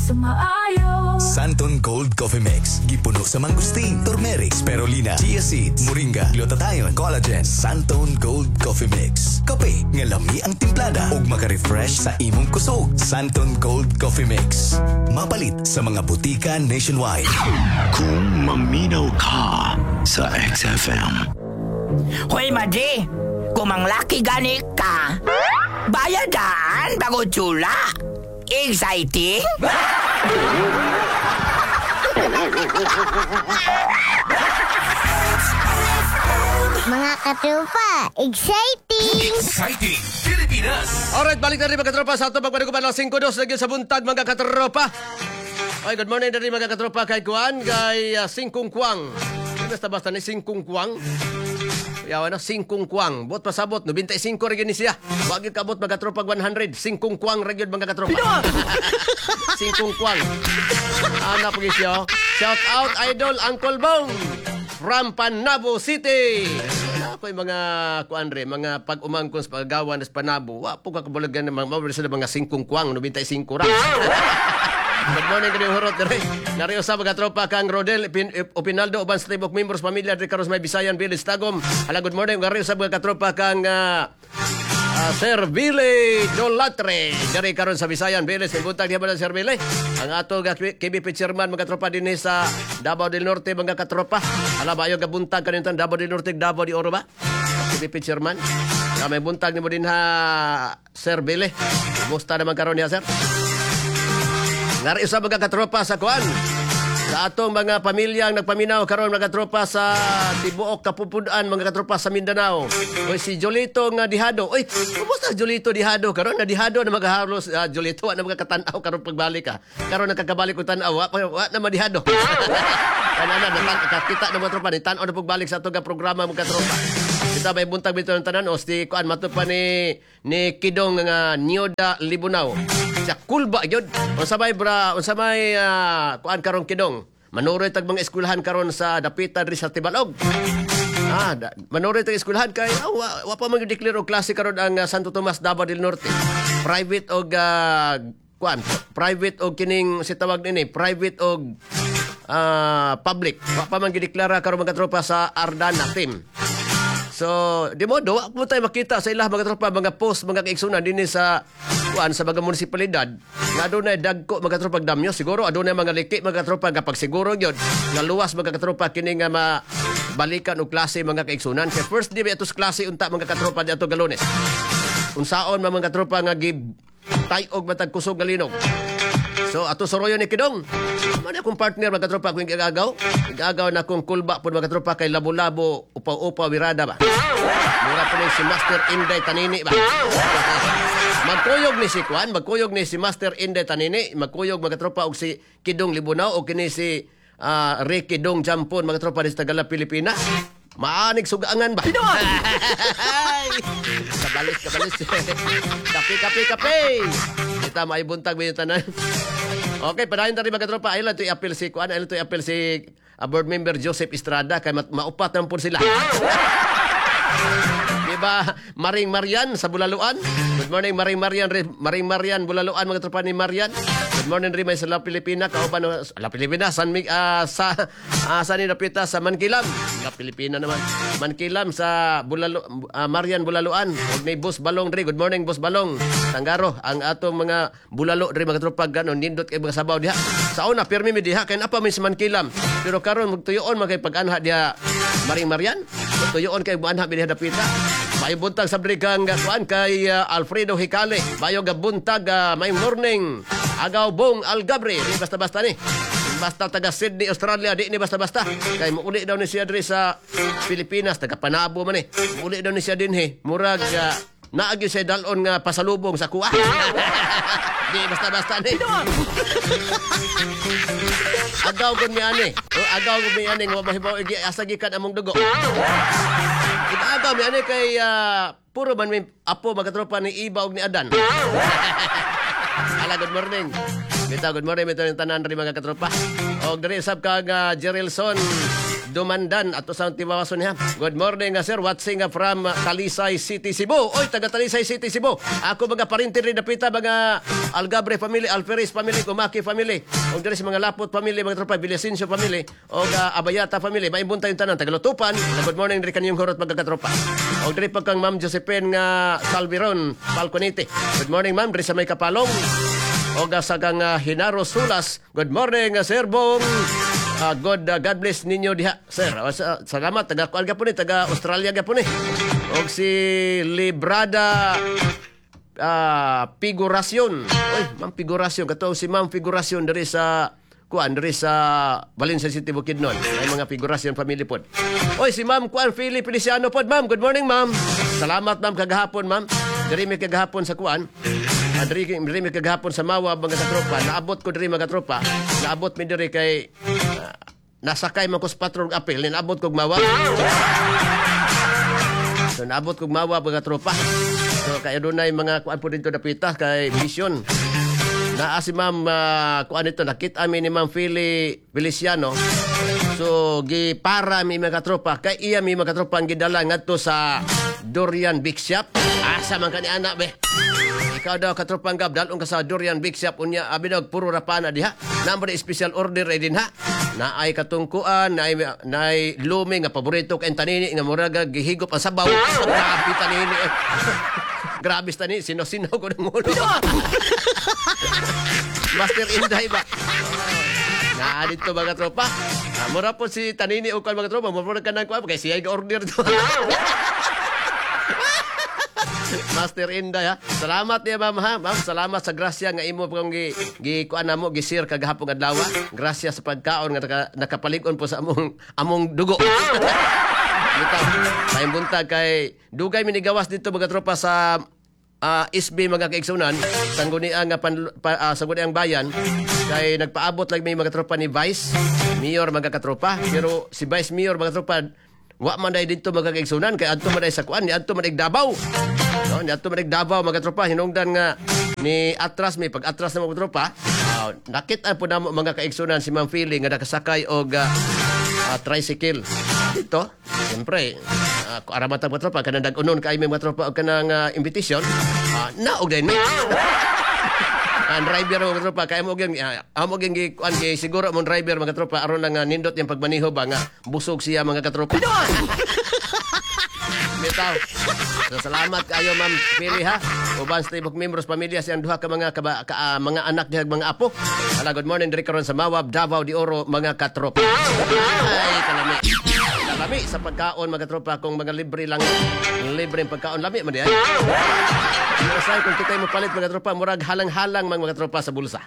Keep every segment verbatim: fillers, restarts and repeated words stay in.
sumaayo. Santon Gold Coffee Mix. Gipuno sa mangustin, turmeric, spirulina, chia seeds, moringa, glutathione, collagen. Santon Gold Coffee Mix. Kape nga lami ang timplada ug maka-refresh sa imong kusog. Santon Gold Coffee Mix. Mapalit sa mga butika nationwide. Kung maminaw ka sa X F M. Hoy, Madre! Kung manglaki gani ka, bayadan bago tsula. Exciting? Mga katropa, exciting! Exciting Pilipinas! Alright, balik na rin mga katropa sa ito. Pagpanukupan lang five dos lagi sa buntag mga katropa. Ay, good morning na rin mga katropa kay Kuan, kay uh, Singkong Kwang. Basta-basta ni Singkong Kwang. Yawa na, Singkong Kwang. Bot pasabot, ninety-five rin ni siya. Wag yung kabot mga katropa one hundred. Singkong Kwang rin yun mga katropa. Singkong Kwang. Anak po siya. Shout out, Idol Uncle Bong from Panabo City. Ako yung mga kuan rin, mga pag-umangkon sa paggawa sa Panabo. Wa po kakabulagan ng mga mabalik sa mga Singkong Kwang, ninety-five rin. Good morning kanyang hurot dere. Nariyo sa mga tropa kang Rodel Opinaldo uban sa tibok members pamilya diri karon may Bisayan Village Tagum. Hala, good morning nariyo sa mga tropa kang uh, uh, Sir Billy Dolatre diri karon sa Bisayan Village. Buntag diha ba Sir Billy? Ang ato K B P chairman mga tropa dinhi sa Davao del Norte mga katropa. Hala, bayo gabuntag kanintan Davao del Norte Davao di Oro ba? K B P chairman. Na may buntag nimo din ha Sir Billy. Kumusta naman karon niya sir? Ngari sa mga katropa sa kuan. Sa atong mga pamilyang nagpaminaw karon mga katropa sa tibuok Kapupudan mga katropa sa Mindanao. Oy si Jolito nga dihado. Oy, kumusta Jolito dihado karon na dihado na magahalos uh, Jolito na mga katanaw karon pagbalik ka. Karon nakakabalik ko tanaw wa, wa na madihado. Kanana nakakita ng mga tropa ni tan-aw na pagbalik sa atong programa mga katropa. Kita may buntag bito ng tanan o si kuan matupa ni ni Kidong nga Nyoda Libunao. Sa kulba yun. Unsa may bra, unsa may uh, kuan karon Kidong. Manuroy tag mga eskwelahan karon sa dapitan ri sa Tibalog. Ah, da, manuroy tag eskwelahan kay oh, wa, wa pa mag-declare og klase karon ang uh, Santo Tomas Davao del Norte. Private og uh, kuan, private og kining si tawag nini, private og uh, public. Wa pa man gideklara karon mga tropa sa Ardana team. So, di mo do, ako tayo makita sa ilang mga tropa, mga post, mga kaigsunan din sa kuan sa mga munisipalidad. Nga doon na dagko mga tropa damyo. Siguro, doon na mga liki mga tropa kapag siguro yun. Nga luwas mga tropa kini nga mabalikan o klase mga kaigsunan. Kaya first di ba itos klase unta mga tropa di ato Galones. Unsaon mga tropa nga gib tayog matag kusog galinog. So, ato soroyo ni Kidong. Mana akong partner, mga tropa, kung igagaw. Igagaw na akong kulba po, mga tropa, kay labo-labo, upaw-upaw, wirada ba? Mura po si Master Inday Tanini ba? Magkuyog ni si Kwan, magkuyog ni si Master Inday Tanini, magkuyog, mga tropa, og si Kidong Libunao, o kini si uh, Ricky Dong Jampon, mga tropa, di sa Tagala, Pilipinas. Maanig sugaangan ba? Kabalis, kabalis. Kape, kape, kape. Kita may buntag ba yung tanan? Okay, padayon tayo mga tropa. Ayun lang ito i-appeal si Kuan. Ayun lang ito i-appeal si uh, board member Joseph Estrada. Kaya ma- maupat naman po sila. Diba, Maring Marian sa Bulaluan? Good morning, Maring Marian. Maring Marian, Bulaluan, mga tropa ni Marian. Good morning rin may sa La Pilipina. Kauban, La Pilipina, San, uh, sa uh, San Inapita, sa Mankilam. La Pilipina naman. Mankilam sa Bulalu, uh, Marian, Bulaluan. Huwag ni Boss Balong rin. Good morning, Boss Balong. Tanggaro, ang atong mga bulalo rin, mga tropa gano'n. Nindot kay mga sabaw diha. Sa una, pirmi mi diha. Kaya napa may sa Mankilam. Pero karon magtuyoon, magkipag-anha diha Maring Marian. Magtuyoon kay buanha mi diha dapita. May buntag sa brigang kuan kay uh, Alfredo Hicale. Mayo gabuntag uh, may morning. Agaw Bong Algabre. Di basta-basta ni. Basta taga Sydney, Australia. Di ni basta-basta. Kay muuli daw ni siya diri sa Pilipinas. Taga Panabo man eh. Muuli daw ni siya din he. Murag uh, naagi siya dalon nga pasalubong sa kuha. Di basta-basta ni. Agaw gun mi ani. O agaw gun mi ani nga mahibaw igi asagikan among dugo. Agaw mi ani kay uh, puro man may apo magatropa ni Iba ug ni Adan. Ala, good morning. Bita, good morning. Ito yung tanan rin mga katropa. O, dari sab kag uh, Jerilson Dumandan ato sa tiwawason niya. Good morning, uh, sir. Watching uh, from uh, Talisay City, Cebu. Oy, taga Talisay City, Cebu. Ako mga parinti rin napita, mga Algabre family, Alferis family, Kumaki family. O diri sa mga Lapot family, mga tropa, Villasencio family, o uh, Abayata family. Maimbunta yung tanan, taga Lutupan. Good morning, diri kanyang hurot mga katropa. O diri pa kang Ma'am Josephine nga Salviron, Falconite. Good morning, ma'am. Diri sa may Kapalong. O sa kang uh, Hinaro Sulas. Good morning, uh, Sir Bong. Uh, God, uh, God bless ninyo diha, sir. Uh, sa, salamat, taga kuan gapon ni, taga Australia gapon ni. Og si Librada uh, Figurasyon. Oy, Ma'am Figurasyon, kato si Ma'am Figurasyon dari sa kuan dari sa Valencia City, Bukidnon. May mga Figurasyon family pod. Oy, si Ma'am kuan Philip Feliciano pod, ma'am. Good morning, ma'am. Salamat, ma'am, kagahapon, ma'am. Diri mi kagahapon sa kuan. Uh, diri, diri mi kagahapon sa Mawa mga katropa. Naabot ko diri mga katropa. Naabot mi diri kay uh, nasakay man ko sa patrol apel. Naabot kog Mawa. So naabot kog Mawa mga katropa. So kay adunay mga kuan po dito dapita kay Vision. Naa si Ma'am uh, kuan ito nakita mi ni Ma'am Philly Feliciano. So gi para mi mga katropa kay iya mi mga katropa ang gidala ngadto sa Durian Big Shop. Asa man kani anak be. Ikaw daw katropang gab dalong ka sa Durian Big Shop unya abi daw puro rapana diha. Number special order ay din ha. Naay katungkuan, naay naay lumi nga paborito kay tanini nga muraga gihigop ang sabaw. Grabe tanini. Grabe tanini sino-sino ko ng ulo. Master Inday ba? Na dito mga tropa. Ah, mura po si tanini o kan mga tropa, mura ka nang kuan kay siya order to. Master Inday ha. Salamat niya ma'am ha. Ma'am, salamat sa grasya nga imo pang gi, gi kuan namo gisir kagahapon adlaw. Grasya sa pagkaon nga naka, nakapalig-on po sa among among dugo. Bitaw, may buntag kay dugay minigawas dito mga tropa sa uh, S B mga kaigsunan sangguniang nga pan, pa, uh, sangguniang bayan kay nagpaabot lang may mga tropa ni Vice Mayor mga katropa. Pero si Vice Mayor mga tropa wa man day dito mga kaigsunan kay adto man day sa kuan ni adto man Davao. No, ni adto man Davao mga tropa hinungdan nga ni atras may pag-atras na mga tropa. Uh, nakita po namo mga kaigsunan si Ma'am Philly nga nakasakay og uh, uh, tricycle. Dito, siyempre, uh, kung aramatang mga tropa, kanang dag-unon kay may mga tropa o kanang uh, invitation, uh, naog din may. Ang driver mga tropa, kaya mo gyud uh, amo gyud kuan kay siguro mo driver mga tropa aron lang uh, nindot yung pagmaniho ba nga busog siya mga katropa. Bitaw. So, salamat kayo Ma'am Philly ha. Uban sa tibok membros pamilya siyang duha ka mga kaba, ka, uh, mga anak diha mga apo. Ala good morning diri karon sa Mawab, Davao de Oro mga katropa. Ay kalami. Lami sa pagkaon mga tropa kung mga libre lang libre pagkaon lami man di ay. Masay kung kita mo palit mga tropa murag halang-halang mga, mga tropa sa bulsa.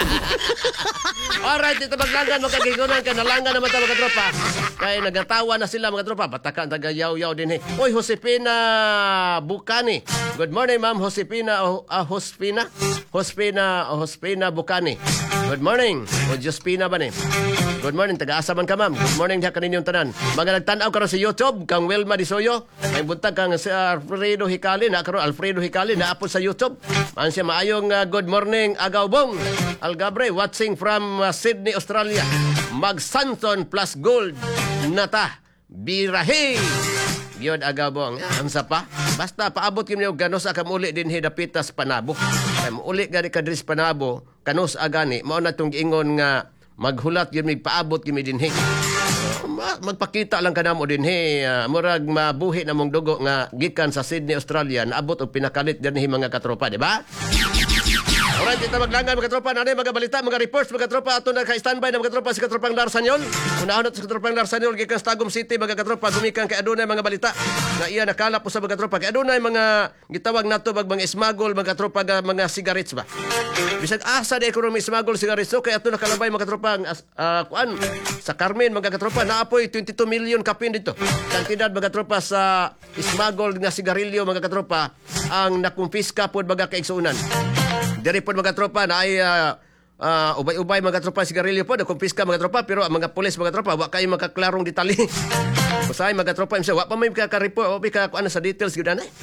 Alright, ito maglangan magkagigunan ka nalangan naman ta mga tropa. Kay nagatawa na sila mga tropa batakan taga yaw-yaw din eh. Oy Josepina Bukani. Good morning ma'am Josepina uh, Hospina. Hospina Hospina Bukani. Good morning. O Jospina ba ni? Good morning, taga-asa man ka, ma'am. Good morning diha kaninyong tanan. Mga nagtanaw karon sa YouTube, kang Wilma Disoyo, may buntag kang si Alfredo Hicali, na karon Alfredo Hicali na apo sa YouTube. Man siya maayong uh, good morning Agaw Bong. Algabre watching from uh, Sydney, Australia. Magsanton plus gold nata birahi. Gyud Agaw Bong. Ansa pa? Basta paabot kini og ganos ka muli din hidapitas Panabo. Kay uli gani ka dris Panabo, kanos agani mao na tong giingon nga maghulat yun, may paabot kami din he. Magpakita lang ka na mo din he. Uh, murag mabuhi na mong dugo nga gikan sa Sydney, Australia. Naabot o pinakalit din he mga katropa, di ba? Alright, ito maglangan mga katropa. Nanay, mga balita, mga reports, mga katropa. Ato na ka-standby na mga katropa si katropang Larsanyol. Unahon at si katropang Larsanyol gikan sa Tagum City, mga katropa. Gumikan kay adunay mga balita na iya nakala po sa mga katropa. Kay adunay mga gitawag nato bag mga smuggle, mga katropa, mga cigarettes ba? Bisag asa de ekonomi smuggle cigarettes so kay ato nakalabay mga katropa uh, kuan sa Carmen mga katropa naapoy twenty-two million kapin dito. Kantidad mga katropa sa smuggle nga sigarilyo mga katropa ang nakumpiska pod mga kaigsuunan. Diri pod mga tropa na ay uh, uh, ubay-ubay mga tropa sigarilyo pod nakumpiska mga tropa pero ang mga pulis mga tropa wa kay makaklarong detalye. Usay mga tropa imsa wa pa may ka-report o ka kuan sa details gyud anay.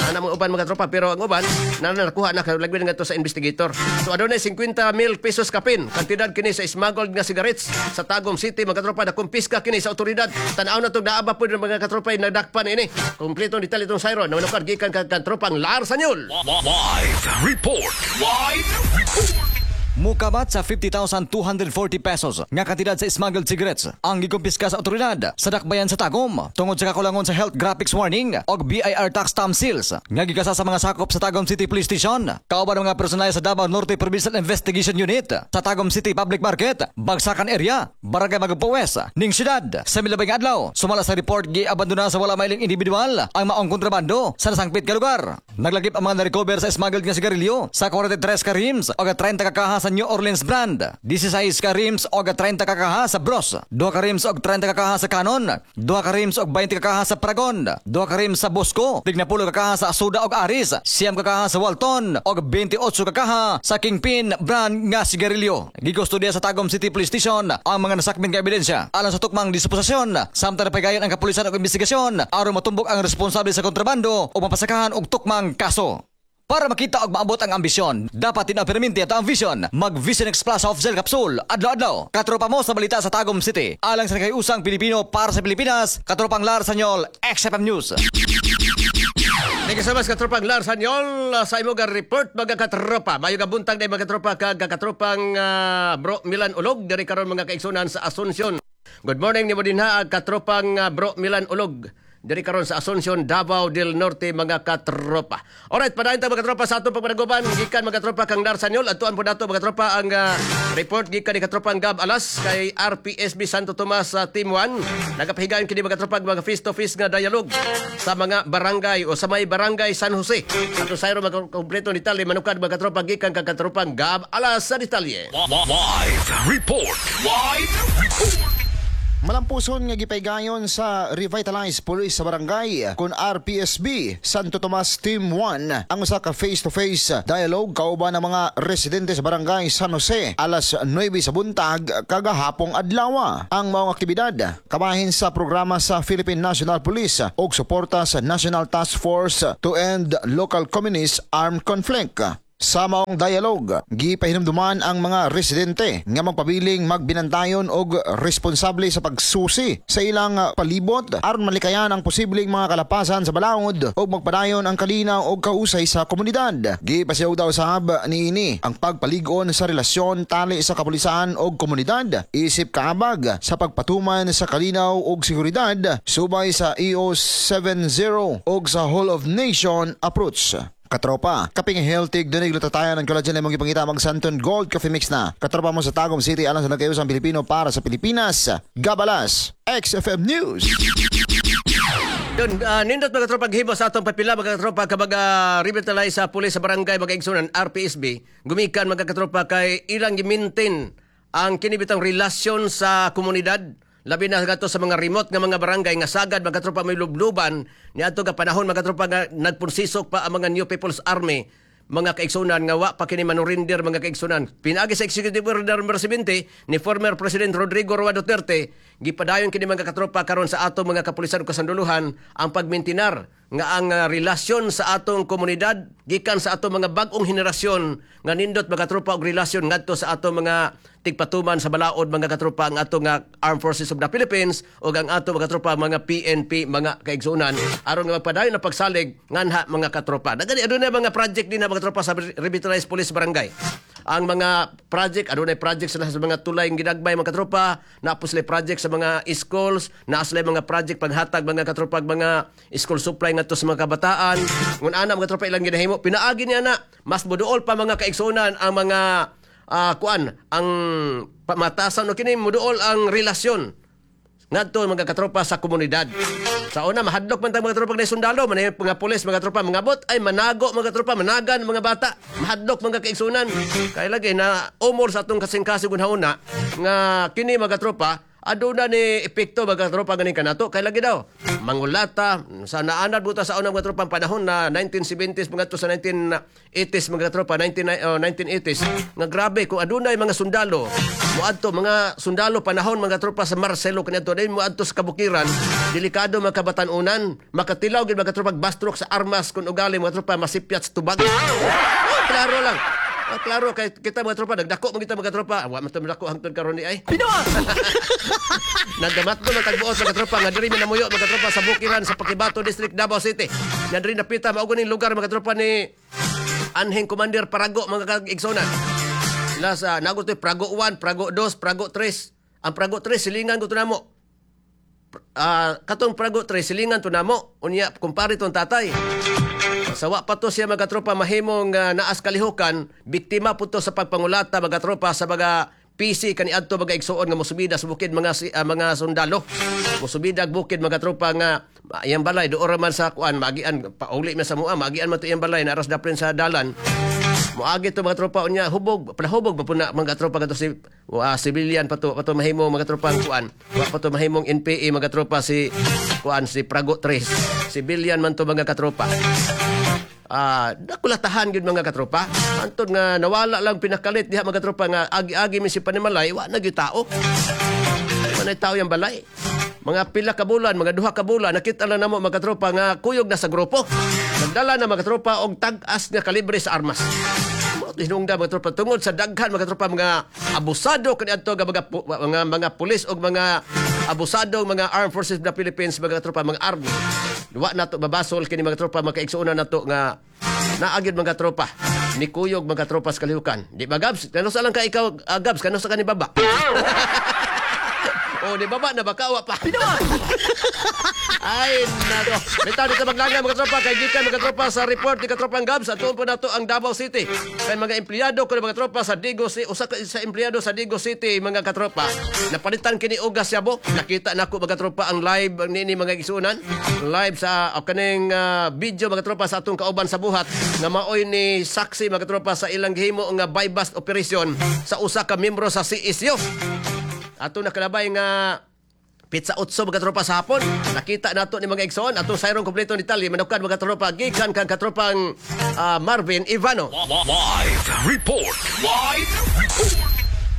Ana mga uban mga tropa pero ang uban na nakuha na kalagwin nga to sa investigator. So adunay fifty mil pesos kapin. Kantidad kini sa smuggled nga cigarettes sa Tagum City mga tropa na kumpiska kini sa otoridad. Tan-aw na tong naaba po ng mga katropa nagdakpan ini. Kompleto detalye itong Sayro na manukad gikan kag katropang Larsanyol. Live report. Live report. Mukabat sa fifty thousand two hundred forty pesos nga kantidad sa smuggled cigarettes ang gikumpiska sa otoridad sa dakbayan sa Tagum tungod sa kakulangon sa health graphics warning o B I R tax stamp seals nga gigasa sa mga sakop sa Tagum City Police Station. Kauban ng mga personal sa Davao Norte Provincial Investigation Unit sa Tagum City Public Market, Bagsakan Area, Barangay Magpawes, ning siyudad. Sa milabay nga adlaw, sumala sa report gi-abandona sa wala mailing individual ang maong kontrabando sa nasangpit ka lugar. Naglagip ang mga na-recover sa smuggled nga sigarilyo sa forty-three ka rims o thirty ka kaha sa New Orleans brand, sixteen ka rims o thirty ka kaha sa Bros, two ka rims o thirty ka kaha sa Canon, two ka rims o twenty ka kaha sa Paragon, two ka rims sa Bosco, tignapulo ka kaha sa Asuda o Aris, siyam ka kaha sa Walton o twenty-eight ka kaha sa Kingpin brand nga sigarilyo. Gikustudiya sa Tagum City Police Station ang mga nasakmin nga ebidensya alang sa tukmang disposisyon samtang napigayon ang kapulisan o investigasyon aron matumbok ang responsable sa kontrabando o mapasakahan og tukmang kaso. Para makita og maabot ang ambisyon, dapat tinaperminti ato ang vision. Mag-Vision X Plus Soft Gel Capsule adlaw-adlaw. Katropa mo sa balita sa Tagum City. Alang sa nakayusang Pilipino para sa Pilipinas, katropang Larsanyol, X F M News. Thank you so much katropang Larsanyol sa imo nga report mga katropa. Mayo nga buntag day mga katropa kag katropang uh, Bro Milan Ulog diri karon mga kaigsunan sa Asuncion. Good morning nimo dinha katropang uh, Bro Milan Ulog. Dari karon sa Asuncion, Davao del Norte mga katropa. Alright, padayon ta mga katropa sa atong pagpanaguban gikan mga katropa kang Larsanyol. Atuan po nato mga katropa ang uh, report gikan ni katropang Gab Alas kay R P S B Santo Tomas sa uh, Team one. Nagapahigayon kini mga katropa mga face to face nga dialogue sa mga barangay o sa may barangay San Jose. Ato sayro mga kompleto detalye manukad mga katropa gikan kang katropang Gab Alas sa detalye. Live report. Live report. Malampuson nga gipaygayon sa Revitalized Police sa barangay kun R P S B Santo Tomas Team one ang usa ka face-to-face dialogue kauban ng mga residente sa barangay San Jose alas nine sa buntag kagahapong adlaw. Ang maong aktibidad kabahin sa programa sa Philippine National Police ug suporta sa National Task Force to End Local Communist Armed Conflict. Sa maong dialogue, gipahinumduman ang mga residente nga magpabiling magbinantayon og responsable sa pagsusi sa ilang palibot aron malikayan ang posibleng mga kalapasan sa balaod og magpadayon ang kalinaw og kausay sa komunidad. Gipasiyaw daw sab niini ang pagpalig-on sa relasyon tali sa kapulisan og komunidad isip kaabag sa pagpatuman sa kalinaw og seguridad subay sa E O seventy og sa Whole of Nation approach. Katropa, kaping healthy doon glutatayan ng collagen na mong ipangita mag Santon Gold Coffee Mix na. Katropa mo sa Tagum City alang sa nagkayusang Pilipino para sa Pilipinas. Gabalas, X F M News. Yun, uh, nindot mga katropa gihimo sa atong papila mga katropa kapag uh, revitalize sa pulis sa barangay mga igsunan R P S B. Gumikan mga katropa kay ilang gimintin ang kinibitang relasyon sa komunidad. Labi na gato sa mga remote nga mga barangay nga sagad mga katropa may lubluban ni ato nga panahon mga katropa nga nagpunsisok pa ang mga New People's Army mga kaigsunan nga wa pa kini manurinder mga kaigsunan. Pinaagi sa Executive Order number seventy ni former President Rodrigo Roa Duterte gipadayon kini mga katropa karon sa ato mga kapulisan ug kasunduluhan ang pagmintinar nga ang uh, relasyon sa atong komunidad gikan sa atong mga bag-ong henerasyon nga nindot mga katropa og relasyon ngadto sa atong mga tigpatuman sa balaod mga katropa ang atong uh, Armed Forces of the Philippines ug ang atong mga katropa mga P N P mga kaigsunan aron nga magpadayon na pagsalig nganha mga katropa. Dagani aduna mga project din na mga katropa sa Revitalized Police Barangay. Ang mga project, adunay project sila sa mga tulay ng ginagbay mga katropa, napos sila project sa mga schools, naas sila mga project paghatag mga katropa mga school supply ngadto sa mga kabataan. Ngun ana mga katropa ilang ginahimo, pinaagi niya na mas moduol pa mga kaigsunan ang mga uh, kuan, ang pamatasan o kini moduol ang relasyon ngadto mga katropa sa komunidad. Sa una mahadlok man tang mga tropa na sundalo, man mga pulis, mga tropa mga bot ay manago mga tropa, managan mga bata, mahadlok mga kaigsunan. Kay lagi na umor sa atong kasing-kasig unhauna nga kini mga tropa aduna ni epekto mga katropa ganing kanato kay lagi daw mangulata sa naanad buta sa unang mga tropang panahon na nineteen seventies mga to sa nineteen eighties mga katropa nineteen oh, nineteen eighties nga grabe kung adunay mga sundalo moadto mga sundalo panahon mga tropa sa Marcelo kaniadto dai moadto sa kabukiran delikado mga kabatan-unan makatilaw gid mga tropa bastrok sa armas kun ugali mga tropa masipyat sa tubag. Oh, klaro lang. Ah, klaro kay kita mga tropa nagdako man kita mga tropa wa man ta dako hangtod karon ni ay Pinoy. Nagamat ko natagbuot mga tropa nga diri minamuyo mga tropa sa Bukiran sa Pakibato District, Davao City. Nga diri napita mao ganing lugar mga tropa ni Anheng Commander Parago mga kaigsonan. Nasa nago to Prago one, Prago two, Prago three. Ang Prago three silingan ko to namo. Ah, katong Prago three silingan to namo unya kumpare tong tatay. Sawa pa to siya mga tropa mahimong uh, naas kalihukan, biktima po to sa pagpangulata mga tropa sa mga P C kaniadto mga igsuon nga mosubida sa bukid mga uh, mga sundalo. Mosubida bukid mga tropa nga iyang balay doon man sa kuan magian pauli man sa mua magian man to iyang balay na aras dapren sa dalan. Moagi to mga tropa unya hubog, palahubog pa po na mga tropa kadto si uh, civilian pa to pa to mahimong mga tropa kuan. Wa pa to mahimong N P A mga tropa si kuan si Prago three. Civilian man to mga katropa. Ah, nakulatahan gyud mga katropa. Antod nga nawala lang pinakalit diha mga katropa nga agi-agi mi si Panimalay, wa na gyud tao. Manay tao yang balay. Mga pila ka bulan, mga duha ka bulan, nakita lang namo mga katropa nga kuyog na sa grupo. Nagdala na mga katropa og tag-as nga kalibre sa armas. Hinungda mga tropa tungod sa daghan mga tropa mga abusado kaniadto nga mga mga mga pulis og mga abusado mga armed forces ng Philippines mga tropa mga army. Wa nato babasol kini mga tropa makaigsuonan nato nga naagid mga tropa ni kuyog mga tropa sa kalihukan. Di ba Gabs? Kano sa lang ka ikaw uh, Gabs kano sa kani baba? Oh, di baba na bakawa pa. Ay, nako. Bitaw dito maglanga mga tropa kay gikan mga tropa sa report ni katropang Gabs aton po nato ang Davao City. Kay mga empleyado ko mga tropa sa Digo City, usa ka sa empleyado sa Digo City mga katropa. Napalitan kini og gasyabo. Nakita nako mga tropa ang live nini mga igsunan. Live sa o kaning uh, video mga tropa sa atong kauban sa buhat nga maoy ni saksi mga tropa sa ilang gihimo nga buy bust operation sa usa ka miyembro sa C S U. Ato nakalabay nga pizza utso mga tropa sa hapon. Nakita nato ni mga igsoon ato sayrong kompleto ni Tali manukad mga tropa gikan kan katropang uh, Marvin Ivano. Live report. Live report.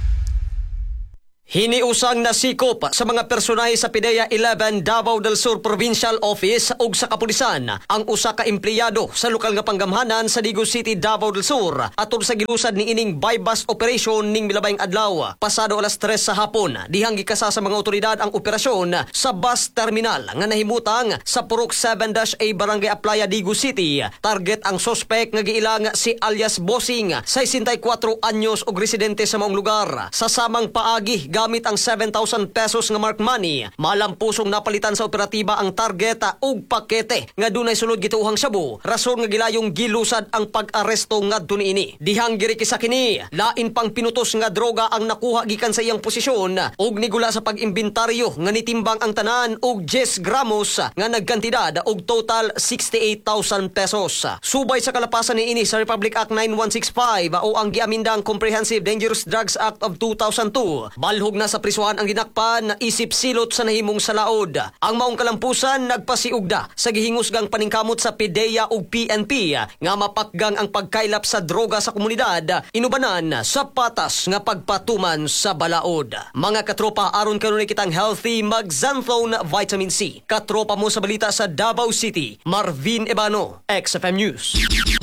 Hiniusang nasikop sa mga personay sa PIDEA eleven Davao del Sur Provincial Office ug sa kapulisan ang usa ka empleyado sa lokal nga panggamhanan sa Digo City, Davao del Sur atol sa gilusad ni ining buy bust operation ning milabayng adlaw pasado alas tres sa hapon. Dihang gikasa sa mga otoridad ang operasyon sa bus terminal nga nahimutang sa Purok seven A Barangay Aplaya, Digo City. Target ang suspect nga giilang si alias Bossing, sesenta y cuatro anyos og residente sa maong lugar. Sa samang paagi gamit ang seven thousand pesos nga mark money. Malampusong napalitan sa operatiba ang target ug pakete nga dunay sulod gituuhang shabu. Rason nga gilayong gilusad ang pag-aresto ngadto niini. Dihang girikisa kini, lain pang pinutos nga droga ang nakuha gikan sa iyang posisyon ug nigula sa pag-imbentaryo nga nitimbang ang tanan og ten gramos nga nagkantidad og total sixty-eight thousand pesos. Subay sa kalapasan niini sa Republic Act nine one six five o ang giamindang Comprehensive Dangerous Drugs Act of two thousand two. Balhog na sa prisuhan ang ginakpan isip silot sa nahimong salaod. Ang maong kalampusan nagpasiugda sa gihingusgang paningkamot sa PIDEA ug P N P nga mapakgang ang pagkailap sa droga sa komunidad, inubanan sa patas nga pagpatuman sa balaod. Mga katropa, aron kanunay kitang healthy mag Xanthone Vitamin C. Katropa mo sa balita sa Davao City, Marvin Ebano, X F M News.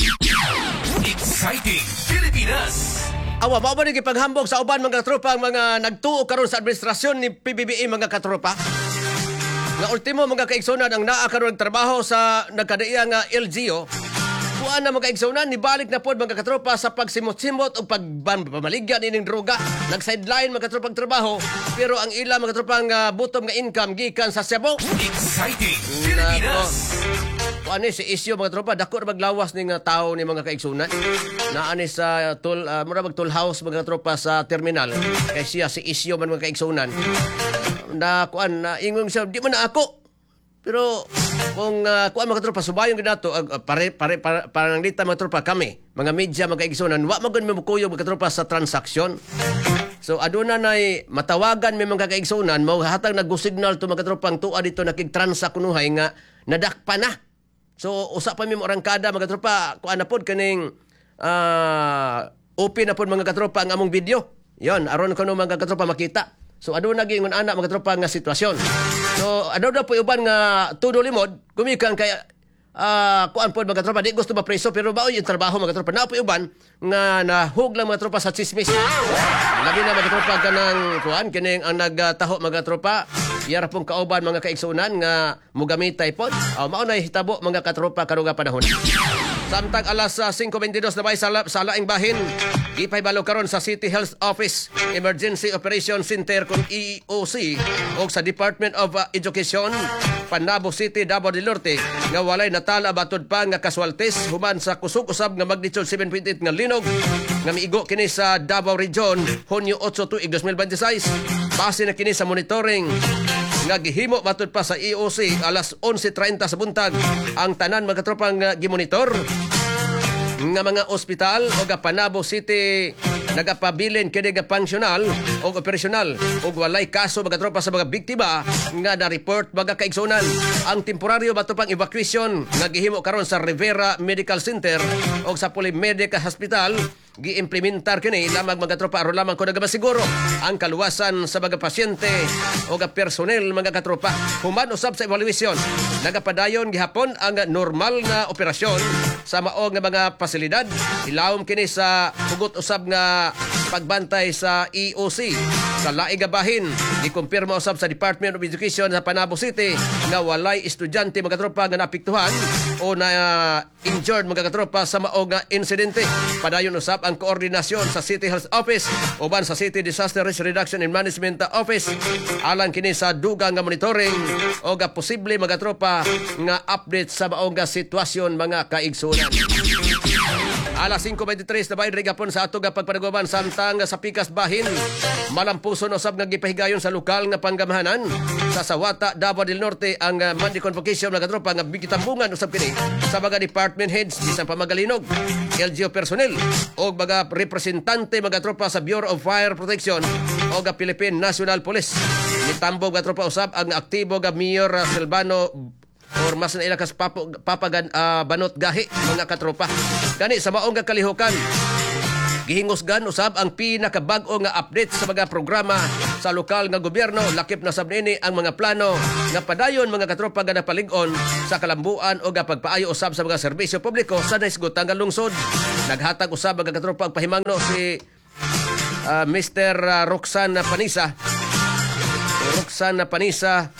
Exciting Pilipinas. Awa, mao ba ni gipaghambog sa uban mga katropa ang mga nagtuo karon sa administrasyon ni P B B M mga katropa? Nga ultimo mga kaigsunan ang naa karon trabaho sa nagkadaiya nga L G O. Kuan na mga kaigsunan nibalik na pod mga katropa sa pagsimot-simot o pagpamaligyan ining droga. Nag-sideline mga katropang trabaho pero ang ila mga katropang uh, buttom nga income gikan sa Cebu. Exciting Pilipinas. Kuan ni si isyu mga tropa dako ra maglawas ning uh, tao ni mga kaigsunan. Naani sa uh, toll uh, mura mag toll house mga tropa sa terminal. Kay siya si isyu man mga kaigsunan. Na kuan na ingon siya di man na ako. Pero kung uh, kuan mga tropa subayong ginato uh, pare pare pananglita mga tropa kami mga media mga kaigsunan wa magud mo kuyo mga tropa sa transaksyon. So aduna nay matawagan may mga kaigsunan mao hatag nag-signal to mga katropang tuwa dito nakigtransa kunuhay nga nadakpa na. So usa pa mi mo rangkada mga katropa kuan na pod kaning ah open na pod mga katropa ang among video. Yon aron kuno mga katropa makita. So aduna giingon ana mga katropa nga sitwasyon. So aduna po uban nga tudo limod kumikang kay Ah, kuan pod mga tropa di gusto ba preso pero bao yung trabaho mga tropa na po uban nga nahug lang mga tropa sa chismis. Labi na mga tropa kanang kuan kining ang nagtaho mga tropa yara pong kauban mga kaigsunan nga mugamitay pod. Oh, mao na hitabo mga katropa karuga panahon. Samtang alas uh, five twenty-two na bay sa, sa laing bahin, ipahibalo karon sa City Health Office, Emergency Operation Center kung E O C o sa Department of uh, Education, Panabo City, Davao del Norte, nga walay natala batod pa nga kaswaltes human sa kusog usab nga magnitude seven point eight nga linog nga miigo kini sa Davao Region Hunyo eight tuig twenty twenty-six. Base na kini sa monitoring nga gihimo matod pa sa E O C alas eleven thirty sa buntag ang tanan mga tropang uh, gimonitor nga mga ospital o ga Panabo City nagapabilin kini nga functional o operational o walay kaso mga tropa sa mga biktima nga na-report mga kaigsunan. Ang temporaryo bato pang evacuation nga gihimo karon sa Rivera Medical Center o sa Polimedic Hospital gi-implementar kini lamang mga tropa aron lamang ko nagabasiguro ang kaluwasan sa mga pasyente o ga personnel mga katropa. Human usab sa evaluation nagapadayon gihapon ang normal na operasyon sa maong nga mga pasilidad. Ilawom kini sa hugot usab nga pagbantay sa E O C sa laing gabahin. Gikumpirma usab sa Department of Education sa Panabo City nga walay estudyante mga tropa nga napiktuhan o na uh, injured mga katropa sa maong nga insidente. Padayon usab ang koordinasyon sa City Health Office uban sa City Disaster Risk Reduction and Management Office alang kini sa dugang nga monitoring o ga posible mga tropa nga update sa maong nga sitwasyon mga kaigsunan. Alas five twenty-three na bayan rigapon sa ato nga pagpanagoban samtang sa Pikas Bahin. Malampuson usab nga gipahigayon sa lokal nga panggamahanan sa Sawata, Davao del Norte ang uh, Monday Convocation mga tropa nga bigitambungan usab kini sa mga department heads bisan pamagalinog, L G U personnel o mga representante mga tropa sa Bureau of Fire Protection o ga Philippine National Police. Nitambog mga tropa usab ang aktibo nga Mayor uh, Silvano or mas na ilakas papo, papagan uh, banot gahi mga katropa. Gani sa maong nga kalihukan gihingusgan usab ang pinakabag-o nga update sa mga programa sa lokal nga gobyerno. Lakip na sab nini ang mga plano nga padayon mga katropa nga napalig-on sa kalambuan o nga pagpaayo usab sa mga serbisyo publiko sa naisgutang nga lungsod. Naghatag usab mga katropa ang pahimangno si uh, Mister Uh, Roxana Panisa. Roxana Panisa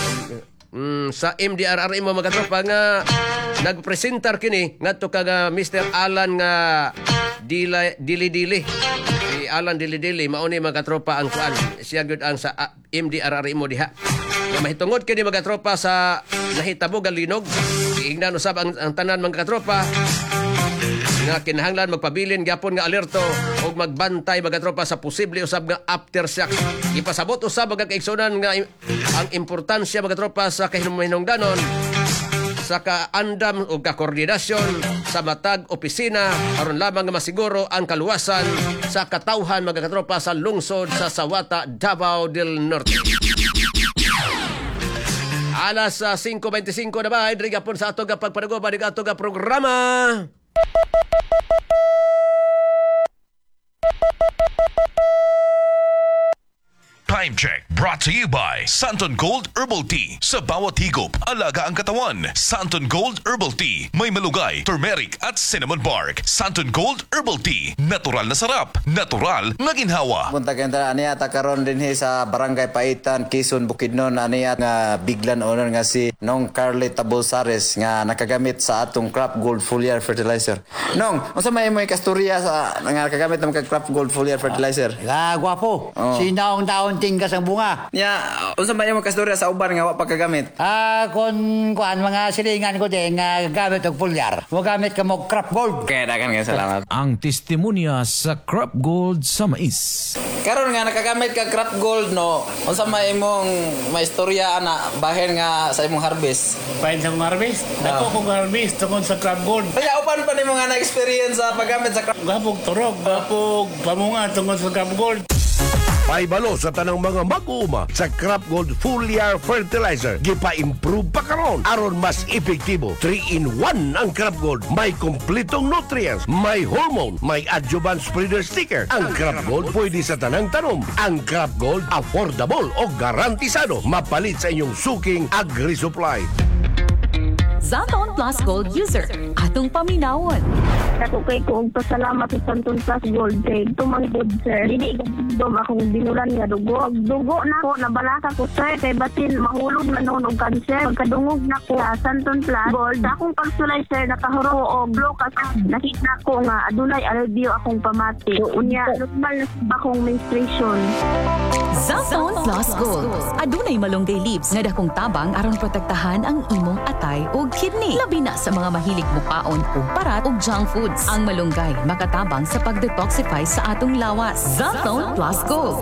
Mm, sa M D R R I mo mga tropa nga nagpresentar kini ngadto kag uh, Mister Alan nga Dila, Dili Dili. Si Alan Dili Dili mao ni mga tropa ang kuan. Siya gyud ang sa uh, M D R R I mo diha. Nga mahitungod kini mga tropa sa nahitabo nga linog. Giingnan usab ang, ang tanan mga tropa nga kinahanglan magpabilin gyapon nga alerto o magbantay mga tropa sa posible usab nga aftershock. Ipasabot usab mga kaigsunan nga ang importansya mga tropa sa kahinungdanon sa kaandam o kakoordinasyon sa matag opisina aron lamang nga masiguro ang kaluwasan sa katawhan mga tropa sa lungsod sa Sawata, Davao del Norte. Alas uh, five twenty-five na ba diri gapon sa ato nga pagpanagoba ni ato nga programa. Time check brought to you by Santon Gold Herbal Tea. Sa bawat higop, alaga ang katawan. Santon Gold Herbal Tea. May malugay, turmeric at cinnamon bark. Santon Gold Herbal Tea. Natural na sarap. Natural na ginhawa. Punta kenta aniya takaron din he sa Barangay Paitan, Quezon, Bukidnon aniya nga biglan owner nga si Nong Carly Tabolsares nga nakagamit sa atong Crop Gold Foliar Fertilizer. Nong, unsa may mo kasturya sa nga nakagamit ng Crop Gold Foliar Fertilizer? Ah, gwapo. Oh. Sinaong taon tingkas ang bunga. Ya, unsa may mo kasturya sa uban nga wa pagkagamit? Ah, kon kuan mga silingan ko din nga gamit og foliar. Wa gamit ka mo Crop Gold. Kaya dagan nga salamat. Ang testimonya sa Crop Gold sa mais. Karon nga nakagamit ka Crop Gold no, unsa may imong maistorya ana bahin nga sa imong harvest? Bahin sa imong harvest? Dako kong harvest tungod sa Crop Gold. Kaya upan pa nimo nga na-experience sa paggamit sa Crop Gapog turog, gapog pamunga tungod sa Crop Gold. Paibalo sa tanang mga mag-uuma sa Crop Gold Foliar Fertilizer. Gipa-improve pa karon aron mas epektibo. three in one ang Crop Gold. May kumpletong nutrients, may hormone, may adjuvant spreader sticker. Ang Crop Gold pwede sa tanang tanom. Ang Crop Gold affordable o garantisado. Mapalit sa inyong suking agri-supply. Santon Plus Gold user, atong paminawon. Ako kay ko pasalamat sa Santon Plus Gold kay tumanggod sir. Dili gudom akong binulan nga dugo. Dugo na ko nabalaka ko sir kay batin mahulog na noon og cancer. Pagkadungog na ko sa Santon Plus Gold, akong pagsulay sir nakahuro og blow kasi nakita ko nga adunay alivio akong pamati. Unya normal na akong menstruation. Santon Plus Gold, adunay malunggay leaves nga dakong tabang aron protektahan ang imong atay ug kidney. Labi na sa mga mahilig mukaon ug parat ug junk foods. Ang malunggay makatabang sa pag-detoxify sa atong lawas. Santon Plus Gold.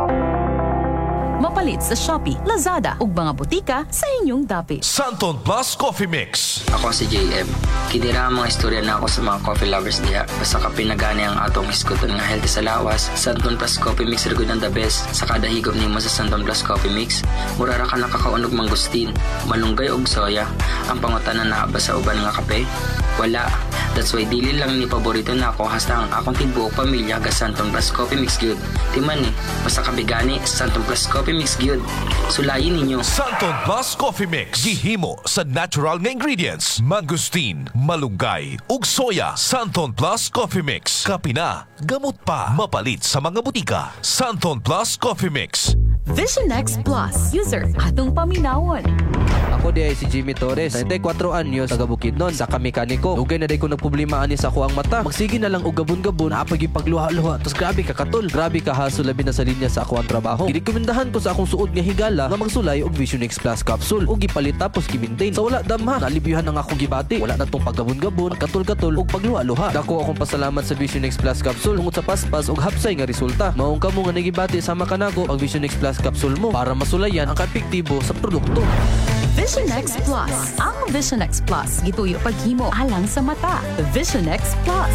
Mapalit sa Shopee, Lazada ug mga butika sa inyong dapit. Santon Plus Coffee Mix. Ako si J M. Kinira ang mga istorya na ako sa mga coffee lovers diha. Basta ka pinagani ang atong iskuton nga healthy sa lawas. Santon Plus Coffee Mix rigud ang the best. Sa kada higop nimo sa Santon Plus Coffee Mix, mura ra ka nakakaunog mangustin, malunggay og soya. Ang pangutanan na ba sa uban nga kape? Wala. That's why dili lang ni paborito na ako hasta ang akong tibuok pamilya ga Santon Plus Coffee Mix gyud. Timan ni, basta ka bigani Santon Plus Coffee Mix gyud. Sulayin ninyo. Santon Plus Coffee Mix. Gihimo sa natural nga ingredients. Mangustin, malunggay, ug soya. Santon Plus Coffee Mix. Kape na, gamot pa. Mapalit sa mga butika. Santon Plus Coffee Mix. Vision X Plus user, atong paminawon. Ako di ay si Jimmy Torres, ninety-four anyos, taga Bukidnon, sa kamekaniko. Dugay na day ko nagproblema ani sa ako ang mata. Magsige na lang og gabon-gabon, napagi pagluha-luha. Tapos grabe ka katol, grabe ka haso labi na sa linya sa ako ang trabaho. Girekomendahan ko sa akong suod nga higala nga magsulay og Vision X Plus capsule ug gipalit tapos gi-maintain. Sa wala damha, nalibyuhan ang akong gibati. Wala na tong paggabon-gabon, katol-katol ug pagluha-luha. Dako akong pasalamat sa Vision X Plus capsule tungod sa paspas ug hapsay nga resulta. Maong kamo nga nagibati sama kanako ang Vision X Plus capsule mo para masulayan ang kaepektibo sa produkto. Vision X Plus. Ang Vision X Plus gituyo paghimo alang sa mata. Vision X Plus.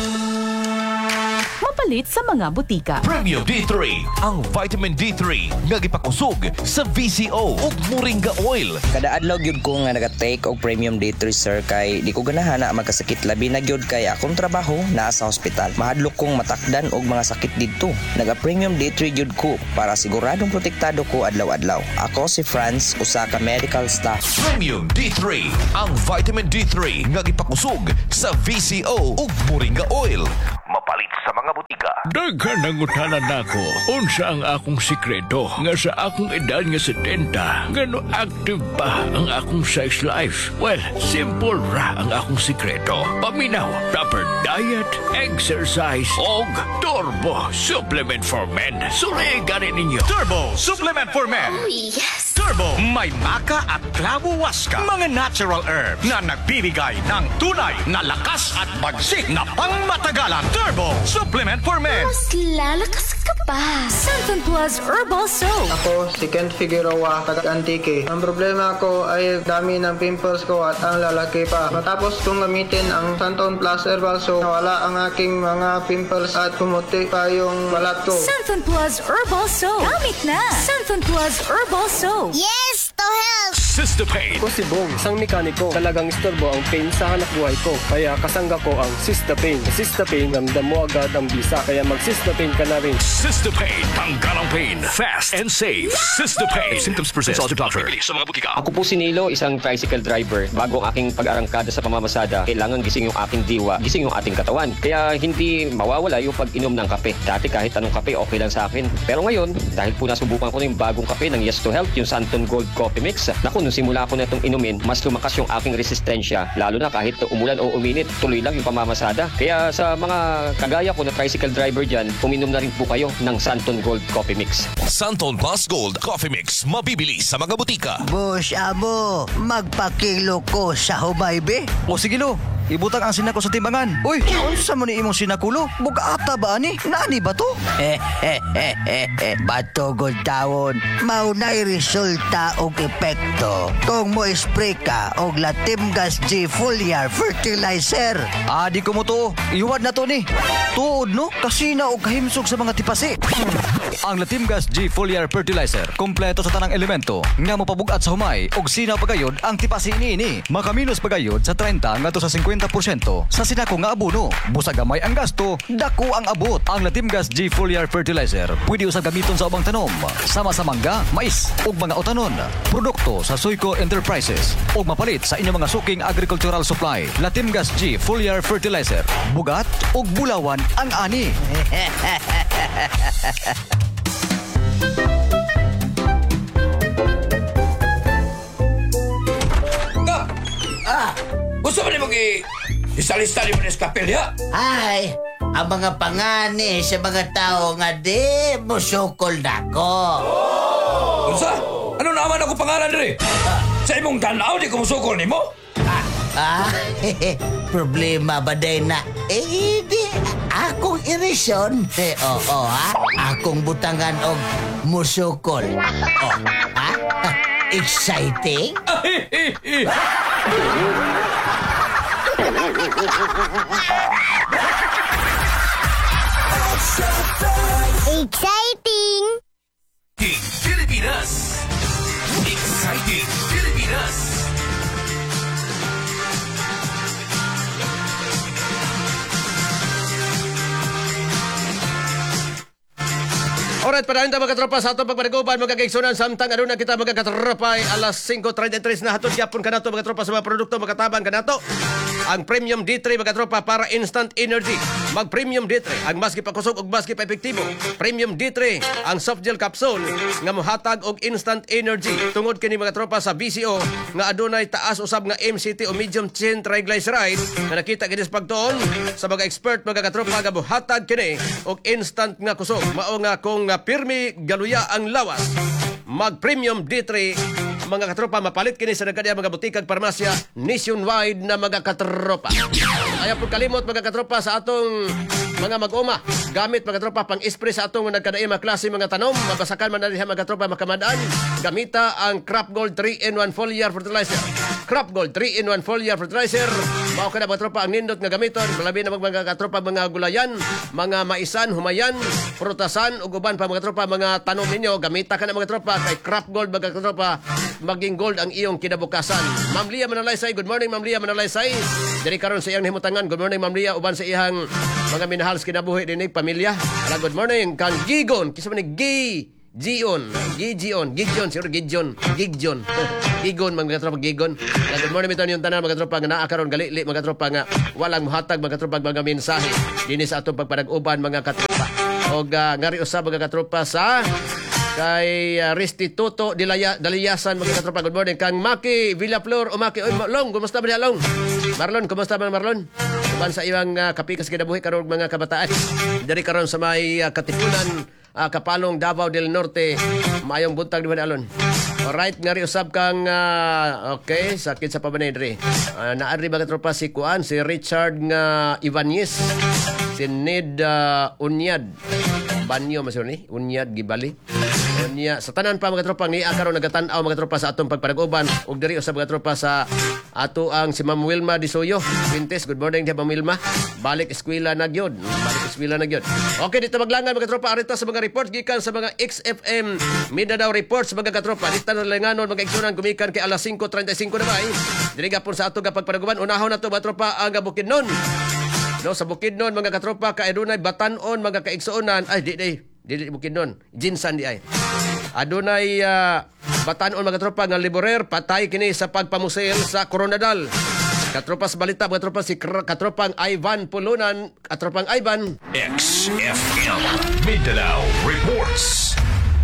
Mapalit sa mga butika. Premium D three, ang vitamin D three nga gipakusog sa V C O ug Moringa Oil. Kada adlaw gyud ko nga naga-take og Premium D three sir kay di ko ganahan na magkasakit labi na gyud kay akong trabaho naa sa ospital. Mahadlok kong matakdan og mga sakit didto. Naga-Premium D three gyud ko para siguradong protektado ko adlaw-adlaw. Ako si Franz, usa ka medical staff. Premium D three, ang vitamin D three nga gipakusog sa V C O ug Moringa Oil. Mapalit sa mga butika. Daghan nangutanan nako unsa ang akong sikreto nga sa akong edad nga setenta ngano active pa ang akong sex life. Well, simple ra ang akong sikreto. Paminaw, proper diet, exercise og Turbo Supplement for Men. Surigan ninyo. Turbo Supplement for Men. Oh, yes! Turbo, may maka at klabo waska. Mga natural herbs na nagbibigay ng tunay na lakas at bagsik na pangmatagalan. Turbo Supplement for Men. Mas lalakas ka pa. Santon Plus Herbal Soap. Ako si Kent Figueroa, taga Antique. Ang problema ko ay dami ng pimples ko at ang lalaki pa. Matapos kong gamitin ang Santon Plus Herbal Soap, nawala ang aking mga pimples at pumuti pa yung balat ko. Santon Plus Herbal Soap. Gamit na. Santon Plus Herbal Soap. Yes, to help! Sister Pain. Ako si Bong, isang mekaniko. Talagang istorbo ang pain sa hanap buhay ko. Kaya kasangga ko ang Sister Pain. Sister Pain, ramdam mo agad ang bisa. Kaya mag-Sister Pain ka na rin. Sister Pain. Tanggal ang pain. Fast and safe. Sister Pain. If symptoms persist, consult your doctor. Sa mga butika. Ako po si Nilo, isang tricycle driver. Bago ang aking pag-arangkada sa pamamasada, kailangan gising yung aking diwa, gising yung ating katawan. Kaya hindi mawawala yung pag-inom ng kape. Dati kahit anong kape, okay lang sa akin. Pero ngayon, dahil po nasubukan ko na yung bagong kape ng Yes to Health, yung Santon Gold Coffee Mix. Naku, nung simula ko na itong inumin, mas lumakas yung aking resistensya. Lalo na kahit umulan o uminit, tuloy lang yung pamamasada. Kaya sa mga kagaya ko na tricycle driver dyan, uminom na rin po kayo ng Santon Gold Coffee Mix. Santon Plus Gold Coffee Mix, mabibili sa mga butika. Boss Amo, magpakilo ko sa humaybe. O sige lo, ibutang ang sinako sa timbangan. Uy, unsa mo ni imong sinakulo? Bugata ba ani? Nani ba to? Eh, eh, eh, eh, eh, batugod tawon. Maunay resulta og epekto kung mo spray ka og Latimgas G Foliar Fertilizer. Ah, di ko mo to. Iwad na to ni. Tuod no, kasina og kahimsog sa mga tipasi. Ang Latimgas G Foliar Fertilizer, kompleto sa tanang elemento nga mopabugat sa humay og sinaw pagayod ang tipasi niini. Makaminos pagayod sa thirty ngadto sa fifty percent sa sinako nga abono. Busa gamay ang gasto, dako ang abot. Ang Latimgas G Foliar Fertilizer pwede usab gamiton sa ubang tanom, sama sa mangga, mais ug mga utanon. Produkto sa Soyco Enterprises ug mapalit sa inyong mga suking agricultural supply. Latimgas G Foliar Fertilizer, bugat ug bulawan ang ani. Ah, gusto mo ni mong i- isalista ni mo ni Escapilla? Ay, ang mga pangani sa mga tao nga di musukol nako. Oh! Unsa? Ano naman ako pangalan rin? Sa imong tanaw, di ko musukol ni mo? Ah, problema ba day na? Eh, di akong irisyon. Eh, oo, oh, oh, ha? Akong butangan og musukol. Oh, ha? Exciting? Exciting! King Pilipinas! Exciting Pilipinas! Alright, padayon ta mga katropa sa atong pagpanaguban, mga kaigsunan, samtang aduna kita mga katropa ay alas five thirty-three na hatod gyapon kanato mga katropa sa mga produkto makatabang kanato. Ang Premium D three mga katropa para instant energy. Mag Premium D three ang maski pakusog ug maski pa epektibo. Premium D three ang soft gel capsule nga mohatag og instant energy. Tungod kini mga katropa sa B C O nga adunay taas usab nga M C T o medium chain triglyceride nga nakita kini sa pagtuon sa mga expert mga katropa nga mohatag kini og instant nga kusog. Mao nga kung nga pirmi galuya ang lawas. Mag Premium D three mga katropa, mapalit kini sa nagkadya mga butikag parmasya nationwide na mga katropa. Ayaw po kalimot mga katropa sa atong mga mag-uma. Gamit mga katropa pang spray sa atong nagkadaya mga klase mga tanom. Mabasakan man na mga katropa makamadaan. Gamita ang Crop Gold three in one foliar fertilizer. Crop Gold three in one foliar fertilizer. Mao ka na mga katropa ang nindot nga gamiton. Malabi na mga katropa mga gulayan, mga maisan, humayan, prutasan, ug uban pa mga katropa mga tanom ninyo. Gamita ka na mga katropa kay Crop Gold mga katropa. Maging gold ang iyong kinabukasan. Ma'am Lia Manalaysay, good morning Ma'am Lia Manalaysay. Diri karon sa iyang himutangan, good morning Ma'am Lia, uban sa iyang mga minahal sa kinabuhi dinig pamilya. Ala, good morning kang Gigon, kisa man ni Gi Gion, Gigion, Gigion, siguro Gigion, Gigion. Gigon mga tropa Gigon. Ala, good morning mito niyong tanan mga tropa nga naa karon galili mga tropa nga walang muhatag mga tropa mga mensahe dinhi sa atong pagpanag-uban mga katropa. Og uh, ngari usab mga katropa sa kay uh, Restituto Dilaya, Daliyasan mga katropa, good morning kang Maki Villaflor o Maki, oy Long, kumusta ba niya Long? Marlon, kumusta ba Marlon? Uban sa iyang uh, kapikas kinabuhi karon mga kabataan. Dari karon sa may uh, Katipunan, uh, Kapalong, Davao del Norte. Maayong buntag diba Alon. Alright, ngari usab kang uh, okay, sakit sa pabanay diri. Uh, naari mga katropa si Kuan, si Richard nga Ibanez, si Ned uh, Unyad Banyo masyo ni Unyad Gibali. Unya sa tanan pa mga tropa ni karon nagatan-aw mga tropa sa atong pagpanag-uban ug diri usab mga tropa sa ato ang si Ma'am Wilma Disoyo. Pintes, good morning Ma'am Wilma. Balik eskwela na gyud. Balik eskwela na gyud. Okay, dito maglangan mga tropa arito sa mga reports gikan sa mga X F M Mindanao reports mga katropa. Dito na langanon mga igsunan gumikan kay alas five thirty-five na bay. Diri gapon sa ato pagpanag-uban unahon nato mga tropa ang Bukidnon. No, sa Bukidnon mga katropa kay adunay batan-on mga kaigsuonan ay di di di Bukidnon Jinsan di ay adunay uh, batan-on mga katropa nga liborer patay kini sa pagpamusel sa Coronadal. Katropa sa balita mga katropa si katropang Ivan Pulunan, katropang Ivan X F M Mindanao Reports.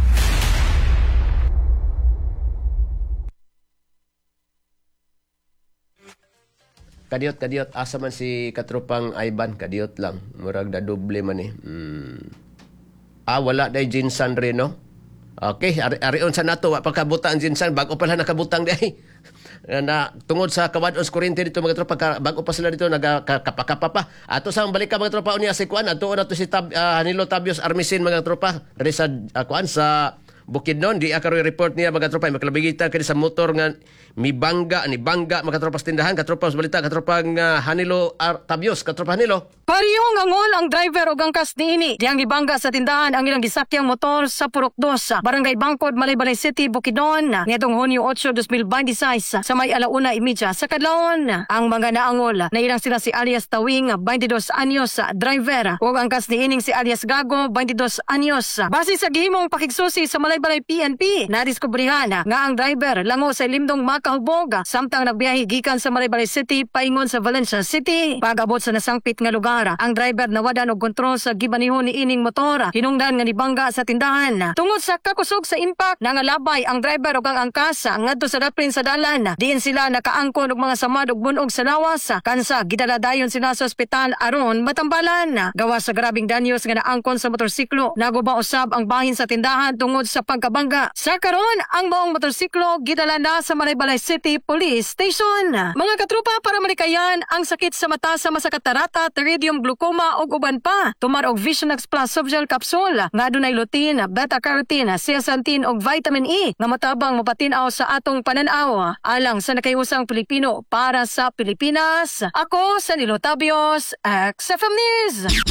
Kadiot, kadiot. Asa man si katropang Ivan. Kadiot lang. Murag na doble man eh. Hmm. Ah, wala day Jinsan rin, no? Okay, ari arion sa nato wa pagkabutang jinsan bago pa lang nakabutang di ay. Na tungod sa kawadon sa kuryente dito mga tropa ka- bago pa sila dito nagkapakapa pa. Ato sa balik ka mga tropa unya si kuan ato na to si Tab, uh, Hanilo Tabios Armisin mga tropa diri sa uh, kuan sa Bukidnon di akaroy report niya mga tropa makalabigita kini sa motor nga mibangga ni bangga mga tropa sa tindahan katropa sa balita katropa nga Hanilo Ar- Tabios katropa Hanilo. Parihong angol ang driver ug ang kasniini. Diyang gibangga sa tindahan ang ilang gisakyang motor sa Purok dos, Barangay Bangkod, Malaybalay City, Bukidnon. Nitong Hunyo eight, twenty twenty-six sa may alauna imidya sa kadlawon. Ang mga naangol na ilang sila si alias Tawing, twenty-dos anyos, driver, ug ang kasniining si alias Gago, twenty-dos anyos. Base sa gihimong pakigsusi sa Malaybalay P N P, nadiskubrihan nga ang driver lango sa Limdong Makahubog samtang nagbiyahe gikan sa Malaybalay City paingon sa Valencia City. Pag-abot sa nasangpit nga lugar, ang driver nawadan og kontrol sa gibanihon ni ining motor. Hinungdan nga nibangga sa tindahan. Tungod sa kakusog sa impact, nangalabay ang driver ug ang angkas ngadto sa daprin sa dalan. Diin sila nakaangkon og mga samad ug bunog sa lawas. Kansa gidaladayon sila sa ospital aron matambalan. Gawas sa grabing danyos nga naangkon sa motorsiklo, naguba usab ang bahin sa tindahan tungod sa pagkabangga. Sa karon, ang maong motorsiklo gidala na sa Malaybalay City Police Station. Mga katrupa, para malikayan ang sakit sa mata sa masakatarata, iridium glaucoma ug uban pa. Tumar og Visionex Plus Softgel Capsule nga adunay lutein, beta-carotene, zeaxanthin ug vitamin E nga matabang mapatin-aw sa atong pananaw. Alang sa nakayusang Pilipino para sa Pilipinas. Ako sa Nilo Tabios, X F M News.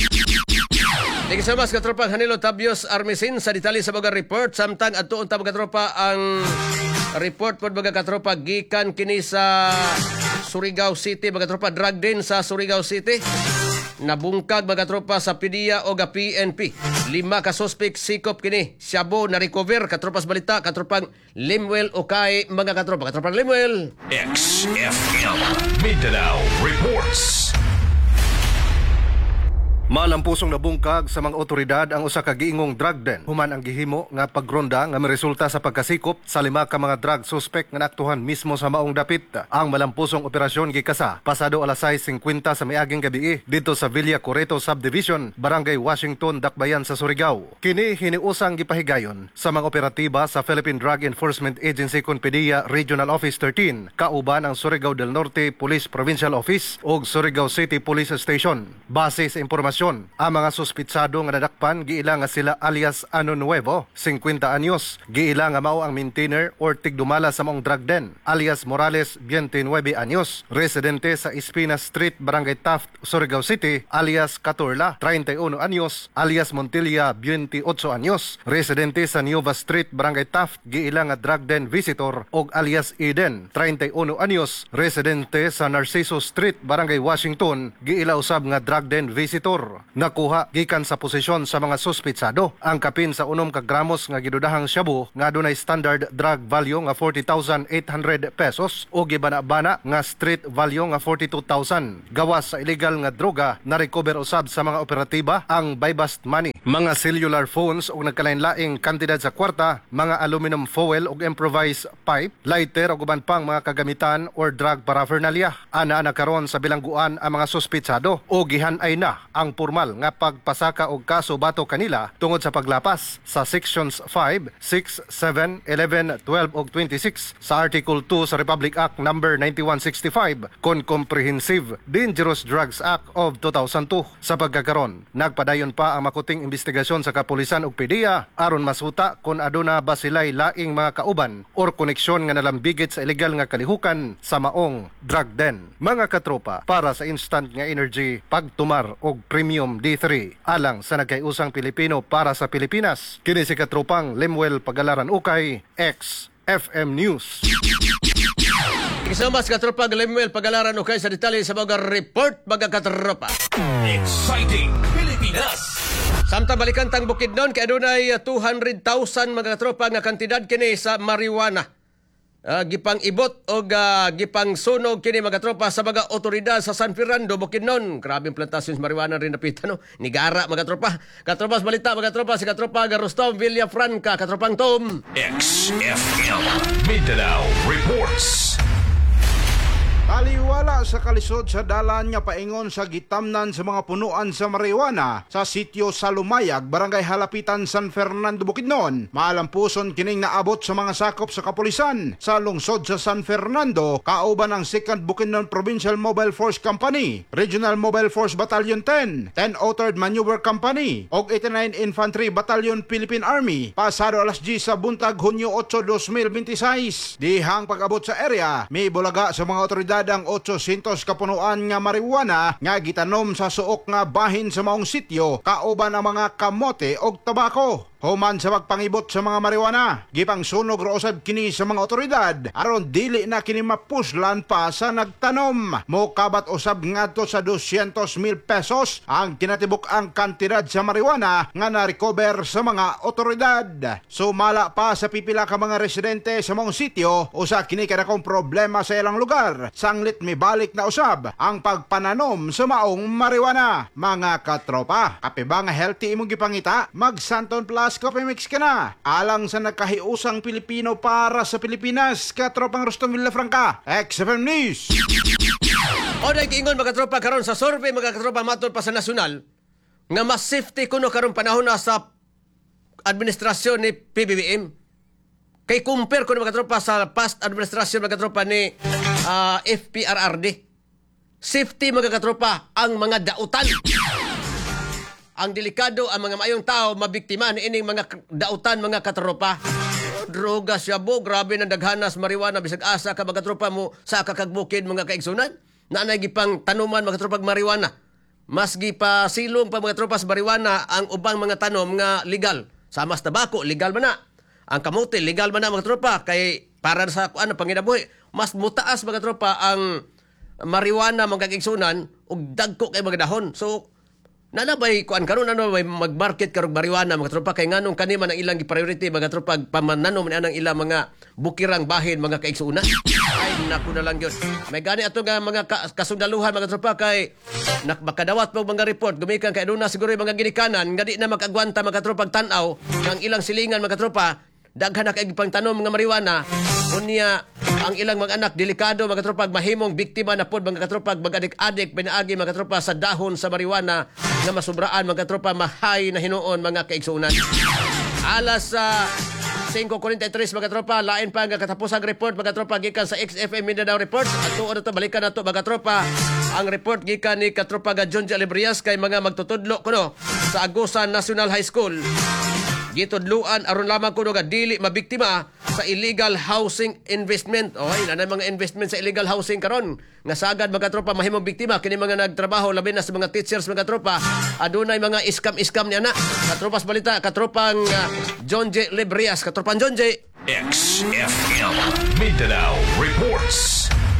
Thank you so much katropa Hanilo Tabios Armisin sa detalye sa mga report. Samtang adtuon ta mga katropa ang report pod mga katropa gikan kini sa Surigao City mga katropa, drug din sa Surigao City. Nabungkag mga tropa sa P D A o ga P N P. Lima ka suspect sikop kini. Shabu na recover katropas balita katropang Limuel Ukay mga katropa. Katropang Limuel. X F M Mindanao Reports. Malampusong nabungkag sa mga otoridad ang usa ka giingong drug den. Human ang gihimo nga pagronda nga miresulta sa pagkasikop sa lima ka mga drug suspect nga naaktuhan mismo sa maong dapit. Ang malampusong operasyon gikasa pasado alas sais fifty sa miaging gabi dito sa Villa Coreto Subdivision, Barangay Washington, Dakbayan sa Surigao. Kini hiniusang gipahigayon sa mga operatiba sa Philippine Drug Enforcement Agency kon P D A Regional Office thirteen, kauban ang Surigao del Norte Police Provincial Office ug Surigao City Police Station. Base sa impormasyon, ang mga suspitsado nga nadakpan giila nga sila alias Ano Nuevo, fifty anyos, giila nga mao ang maintainer or tigdumala sa maong drug den, alias Morales, twenty-nine anyos, residente sa Espinas Street, Barangay Taft, Surigao City, alias Caturla, thirty-one anyos, alias Montilla, twenty-eight anyos, residente sa Nueva Street, Barangay Taft, giila nga drug den visitor, og alias Eden, thirty-one anyos, residente sa Narciso Street, Barangay Washington, giila usab nga drug den visitor. Nakuha gikan sa posisyon sa mga suspitsado ang kapin sa unom ka gramos nga gidudahang shabu nga adunay standard drug value nga forty thousand eight hundred pesos o gibana-bana nga street value nga forty-two thousand. Gawas sa illegal nga droga, na-recover usab sa mga operatiba ang buy-bust money, mga cellular phones ug nagkalain-laing kantidad sa kwarta, mga aluminum foil ug improvised pipe, lighter ug uban pang mga kagamitan or drug paraphernalia. Ana nakaron sa bilangguan ang mga suspitsado o gihan-ay na ang formal nga pagpasaka og kaso bato kanila tungod sa paglapas sa sections five, six, seven, eleven, twelve ug twenty-six sa Article two sa Republic Act number ninety-one sixty-five kon Comprehensive Dangerous Drugs Act of two thousand two. Sa pagkakaron, nagpadayon pa ang makuting investigasyon sa kapulisan ug P D A aron masuta kon aduna ba sila'y laing mga kauban or koneksyon nga nalambigit sa illegal nga kalihukan sa maong drug den. Mga katropa, para sa instant nga energy, pagtumar og Premium D three alang sa nagkayusang Pilipino para sa Pilipinas. Kini si katropang Lemuel Pagalaran Ukay, X F M News. Isamas katropang Lemuel Pagalaran Ukay sa detalye sa mga report mga katropa. Exciting Pilipinas. Samtang balikan tang Bukidnon kay adunay two hundred thousand mga katropa nga kantidad kini sa marijuana. Uh, gipang ibot o uh, gipang sunog kini mga tropa sa mga otoridad sa San Fernando, Bukidnon. Grabing plantasyon sa marijuana rin napita, no? Nigara mga tropa. Katropas balita mga tropa, si katropa Garostom Villafranca, katropang Tom. X F M Mindanao Reports. Taliwala sa kalisod sa dalan nga paingon sa gitamnan sa mga punuan sa marijuana sa sitio Salumayag, Barangay Halapitan, San Fernando, Bukidnon. Maalampuson kining naabot sa mga sakop sa kapulisan sa lungsod sa San Fernando, kauban ang second Bukidnon Provincial Mobile Force Company, Regional Mobile Force Battalion ten, ten oh third Maneuver Company, og eighty-nine Infantry Battalion Philippine Army, pasado alas diyes sa buntag Hunyo eight, two thousand twenty-six. Dihang pag-abot sa area, may bulaga sa mga otoridad ang eight hundred kapunuan nga marijuana nga gitanom sa suok nga bahin sa maong sityo, kauban ang mga kamote og tabako. Human sa pagpangibot sa mga marijuana, gipang sunog roosab kini sa mga otoridad aron dili na kini mapuslan pa sa nagtanom. Mokabat usab ngadto sa two hundred mil pesos ang kinatibuk ang kantidad sa marijuana nga na-recover sa mga otoridad. Sumala pa sa pipila ka mga residente sa mga sityo, usa kini kadakong problema sa ilang lugar. Sanglit mibalik na usab ang pagpananom sa maong marijuana. Mga katropa, kape ba nga healthy imong gipangita? Mag Santon Plus Coffee Mix ka na. Alang sa nagkahiusang Pilipino para sa Pilipinas, katropang Rustom Villafranca, X F M News. O na ikingon mga tropa karon sa survey mga tropa matod pa sa nasyonal nga mas safety kuno karon panahon na sa administrasyon ni P B B M. Kay compare kuno mga tropa sa past administrasyon mga tropa ni uh, F P R R D. Safety mga tropa ang mga dautan. Ang delikado ang mga mayong tao mabiktima ni ining mga dautan mga katropa. Droga siya bo, grabe na daghanas marijuana bisag asa ka mga tropa mo sa kakagbukid mga kaigsunan. Naanay gipang tanuman mga tropa marijuana. Mas gipa silong pa mga tropa sa marijuana ang ubang mga tanom nga legal. Sa mas tabako legal man na. Ang kamote legal man na mga tropa kay para sa kuan panginabuhi. Mas mutaas mga tropa ang marijuana mga kaigsunan ug dagko kay mga dahon. So nanabay kuan karon ano may mag-market karong marijuana mga tropa kay nganong kanima ang ilang priority mga tropa pamananom ni anang ilang mga bukirang bahin mga kaigsuuna. Ay naku na lang gyud. May gani ato nga mga ka- kasundaluhan mga tropa kay nak makadawat pa mga report gumikan kay aduna siguro yung mga ginikanan nga di na makagwanta mga tropa tan-aw ng ilang silingan mga tropa daghan na kay pangtanom mga marijuana unya ang ilang mga anak delikado mga tropa mahimong biktima na pod mga tropa mag-adik-adik pinaagi mga tropa sa dahon sa marijuana nga masubraan mga tropa mahay na hinuon mga kaigsuunan. Alas sa uh, five forty-three mga tropa lain pa nga katapusang report mga tropa gikan sa X F M Mindanao Report. Ato ano to balikan nato mga tropa ang report gikan ni katropa ga John Alibrias kay mga magtutudlo kuno sa Agusan National High School. Gitudluan aron lamang kuno nga dili mabiktima sa illegal housing investment. Okay, nanay mga investment sa illegal housing karon nga sagad mga tropa mahimong biktima kini mga nagtrabaho labi na sa mga teachers mga tropa adunay mga iskam-iskam niya na. Katropas balita katropang uh, John J. Librias, katropang John J. X F M Mindanao Reports.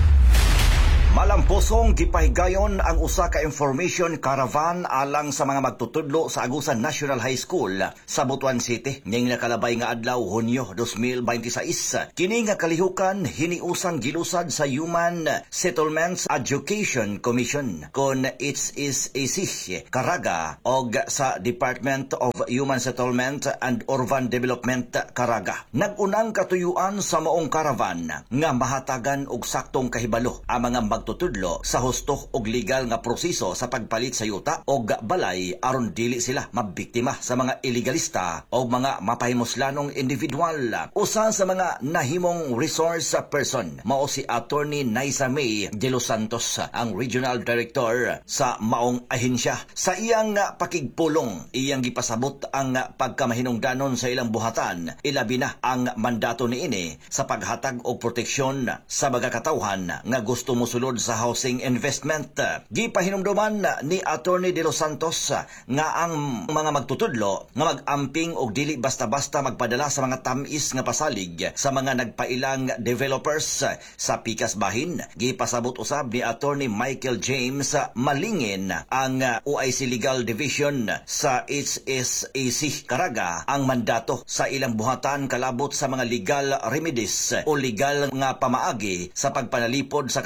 Malampusong gipahigayon ang usa ka information caravan alang sa mga magtutudlo sa Agusan National High School sa Butuan City. Ning nakalabay nga adlaw Hunyo two thousand twenty-six. Kini nga kalihukan hiniusang gilusad sa Human Settlements Education Commission kon H S A C Caraga og sa Department of Human Settlement and Urban Development Caraga. Nagunang katuyuan sa maong caravan nga mahatagan og saktong kahibalo ang mga mag tutudlo sa husto og legal nga proseso sa pagpalit sa yuta og balay aron dili sila mabiktima sa mga illegalista o mga mapahimoslanong individual. Usa sa mga nahimong resource person mao si Attorney Naisa May de los Santos, ang Regional Director sa maong ahensya. Sa iyang pakigpulong, iyang gipasabot ang pagkamahinungdanon sa ilang buhatan, ilabi na ang mandato niini sa paghatag og proteksyon sa mga katawhan nga gusto mosulod sa housing investment. Gipahinumduman ni Attorney de los Santos nga ang mga magtutudlo nga mag-amping og dili basta-basta magpadala sa mga tamis nga pasalig sa mga nagpailang developers sa pikas bahin. Gipasabot usab ni Attorney Michael James Malingin ang O I C Legal Division sa H S A C Caraga ang mandato sa ilang buhatan kalabot sa mga legal remedies o legal nga pamaagi sa pagpanalipod sa katungod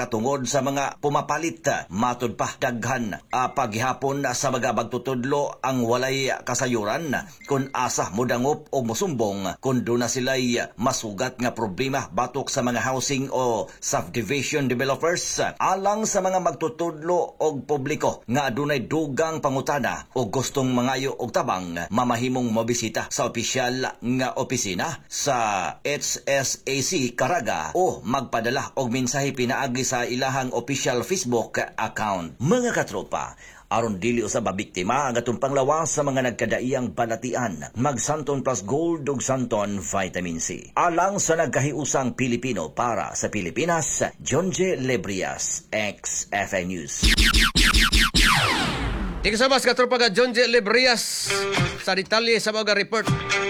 sa mga pumapalit. Matud pa daghan uh, paghihapon sa mga magtutudlo ang walay kasayuran kung asa mudangop o musumbong kung doon na sila'y masugat nga problema batok sa mga housing o subdivision developers alang sa mga magtutudlo og publiko nga adunay dugang pangutana o gustong mangayo og tabang mamahimong mobisita sa opisyal nga opisina sa H S A C Caraga o magpadala og mensahe pinaagi sa ilahang official Facebook account. Mga katropa, aron dili usab biktima ang atong panglawas sa mga nagkadaiyang balatian, mag Santon Plus Gold ug Santon Vitamin C. Alang sa nagkahiusang Pilipino para sa Pilipinas, John J. Lebrias, X F M News. Tingin sa mas katropa ka John J. Lebrias sa detalye sa mga report.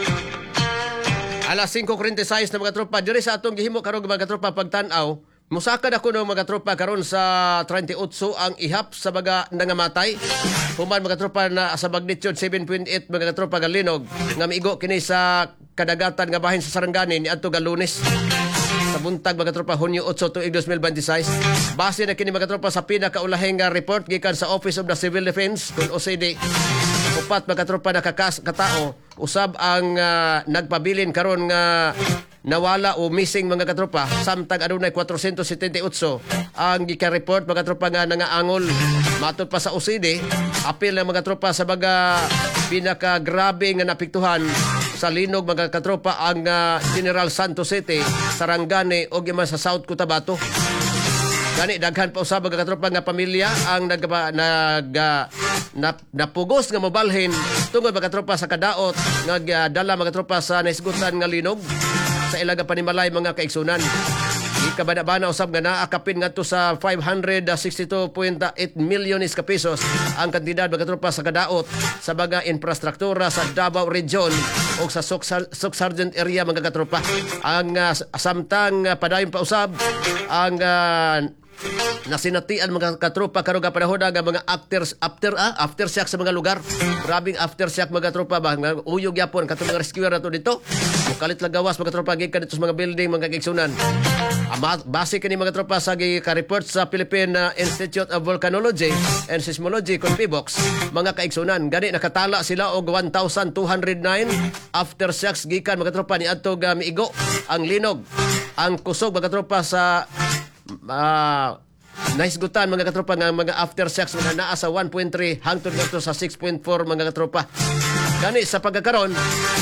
Alas five forty-six na mga tropa, diri sa atong gihimo karong mga tropa pagtan-aw, musakad ako ng mga tropa karon sa thirty-eight ang ihap sa mga nangamatay. Human mga tropa na sa magnitude seven point eight mga tropa galinog nga miigo kini sa kadagatan nga bahin sa Sarangani ni adto ga Lunes. Sa buntag mga tropa Hunyo eight tuig twenty twenty-six. Base na kini mga tropa sa pinakaulahing nga report gikan sa Office of the Civil Defense kun O C D. Upat mga tropa na kakas katao usab ang uh, nagpabilin karon nga nawala o missing mga katropa samtang adunay four seventy-eight ang gika-report mga tropa nga nangaangol. Matud pa sa O C D, apil ng mga tropa sa mga pinakagrabe nga napiktuhan sa linog mga katropa ang uh, General Santos City, Sarangani o giman sa South Cotabato. Gani daghan pa usab mga katropa nga pamilya ang nag nag uh, nap, napugos nga mobalhin tungod mga tropa sa kadaot nga uh, dala mga tropa sa naisgutan nga linog sa ilaga panimalay mga kaigsunan. Ikabana-bana usab nga naakapin ngadto sa five hundred sixty-two point eight million ka pesos ang kantidad mga tropa sa kadaot sa mga infrastruktura sa Davao Region o sa Soc-Sargent area mga katropa. Ang uh, samtang uh, padayon pa usab ang uh, nasinatian mga katropa karon nga panahon nga mga actors after ah, aftershock sa mga lugar. Grabing aftershock mga tropa ba nga uyog yapon katong mga rescuer nato dito. Mukalit lang gawas mga tropa gikan dito sa mga building mga kaigsunan. Ama base kani mga tropa sa gi-report sa Philippine Institute of Volcanology and Seismology kun P B O X mga kaigsunan gani nakatala sila og one thousand two hundred nine aftershocks gikan mga tropa ni adto ga miigo ang linog ang kusog mga tropa sa uh, naisgutan mga katropa nga mga aftershocks nga naa sa one point three hangtod ngadto sa six point four mga katropa. Gani sa pagkakaron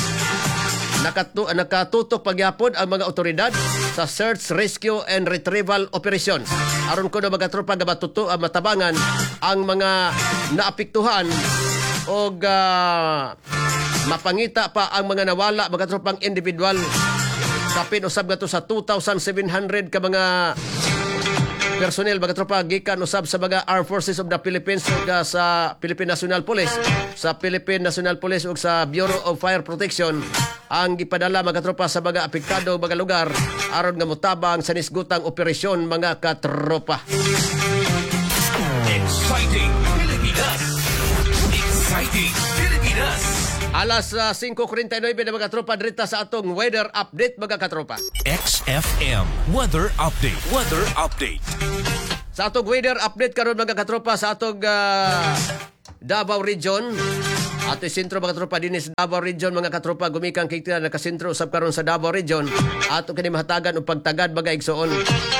nakatu nakatutok pagyapon ang mga otoridad sa search, rescue and retrieval operations. Aron ko na mga tropa nga matuto ang matabangan ang mga naapektuhan o uh, mapangita pa ang mga nawala mga tropang individual. Kapin usab nga to sa two thousand seven hundred ka mga personnel mga tropa gikan usab sa mga Armed Forces of the Philippines ug sa Philippine National Police, sa Philippine National Police ug sa Bureau of Fire Protection ang gipadala mga tropa sa mga apektado mga lugar aron nga motabang sa nisgutang operasyon mga katropa. Exciting Pilipinas! Exciting Pilipinas! Alas uh, five forty-nine na mga tropa drita sa atong weather update mga katropa. X F M Weather Update. Weather Update. Sa atong weather update karon mga katropa sa atong uh, Davao Region. Ato sentro mga tropa dinhi sa Davao Region mga katropa gumikan kay tira nakasentro usab karon sa Davao Region. Ato kini mahatagan og pagtagad mga igsoon.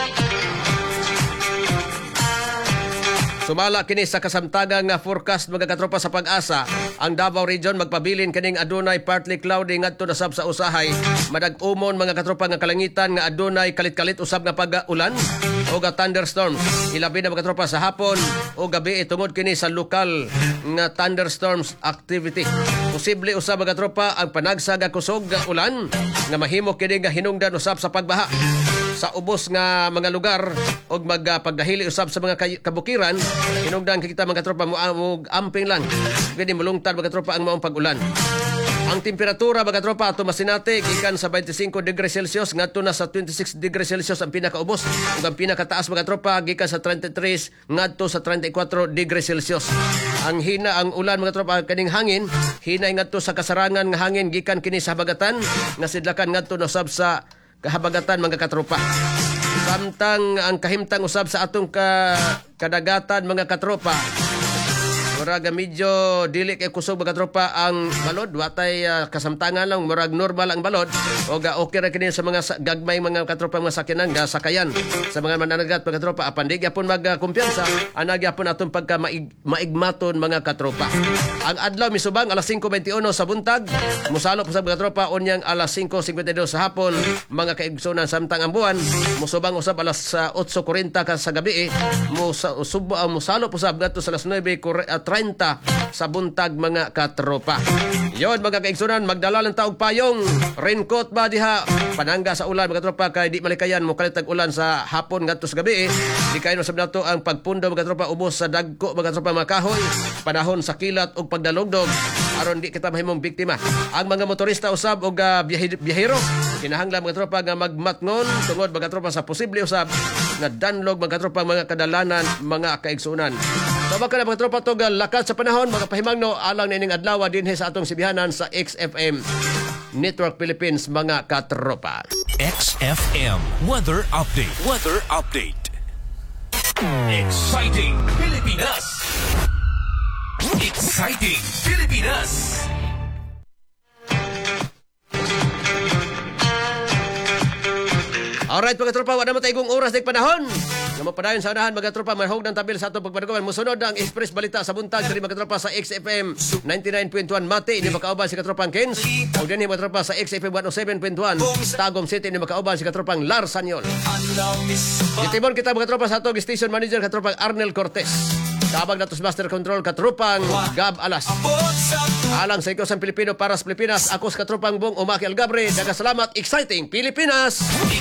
Sumala kini sa kasamtagang nga forecast mga katropa sa pag-asa, ang Davao Region magpabilin kining adunay partly cloudy ngadto na sab sa usahay. Madag-umon mga katropa nga kalangitan nga adunay kalit-kalit usab nga pag-ulan o ga thunderstorms. Ilabi na mga katropa sa hapon o gabi tungod kini sa lokal nga thunderstorms activity. Posible usab mga katropa ang panagsaga kusog nga ulan nga mahimo kini nga hinungdan usab sa pagbaha sa ubos nga mga lugar og magpagdahili usab sa mga kabukiran. Hinungdan kita mga tropa mo amping lang pwede mulungtad mga tropa ang maong pag-ulan. Ang temperatura mga tropa ato masinati gikan sa twenty-five degrees Celsius ngadto na sa twenty-six degrees Celsius ang pinakaubos ug ang pinakataas mga tropa gikan sa thirty-three ngadto sa thirty-four degrees Celsius. Ang hina ang ulan mga tropa kaning hangin hinay ngadto sa kasarangan nga hangin gikan kini sa habagatan nga sidlakan ngadto na sab sa kahabagatan mga katropa. Samtang ang kahimtang usab sa atong ka kadagatan mga katropa. Murag medyo dili kay kusog mga tropa ang balod, watay uh, kasamtangan lang, murag normal ang balod o ga okay ra kini sa mga sa, gagmay mga katropa mga sakyanan ga sakayan sa mga mananagat mga katropa apan di gyapon magkumpiyansa anag gyapon atong pagka maig, maigmaton mga katropa. Ang adlaw misubang alas singko bentiuno sa buntag, musalo sa mga katropa unyang alas singko singkwenta y dos sa hapon mga kaigsunan samtang ang buwan musubang usab alas uh, otso kuwarenta ka sa gabi eh, musa, usub, uh, musalo usab gadto sa alas nuwebe treinta sa buntag mga katropa. Yon mga kaigsunan, magdala lang taog payong raincoat ba diha panangga sa ulan mga tropa kay di malikayan mo kalitag ulan sa hapon ngadto sa gabi eh. Di kayo sab nato ang pagpundo mga tropa ubos sa dagko mga tropa mga kahoy panahon sa kilat ug pagdalugdog aron di kita mahimong biktima. Ang mga motorista usab og uh, biyahero kinahanglan mga tropa nga magmatngon tungod mga tropa sa posible usab nga danlog mga tropa mga kadalanan mga kaigsunan. Tawag ka na mga tropa to lakas sa panahon mga pahimangno alang nining adlaw dinhi sa atong sibihanan sa X F M Network Philippines mga katropa. X F M Weather Update. Weather Update. Exciting Pilipinas. Exciting Pilipinas. Alright mga tropa, wala mo tayong oras ng panahon. Nga mapadayon sa unahan mga tropa, mahog ng tabil sa atong pagpadugaman. Musunod ang Express Balita sa buntag diri mga tropa sa X F M ninety-nine point one Mate, ini makauban si katropang Kens. O din mga tropa sa X F M one oh seven point one Tagum City, ini makauban si katropang Larsanyol. Gitibon kita mga tropa sa atong station manager katropang Arnel Cortez. Tabang natos Master Control katropang Gab Alas. Alang sa ikaw sa Pilipino para sa Pilipinas, ako sa katropang Bong Umaki Algabre. Daga salamat, exciting Pilipinas!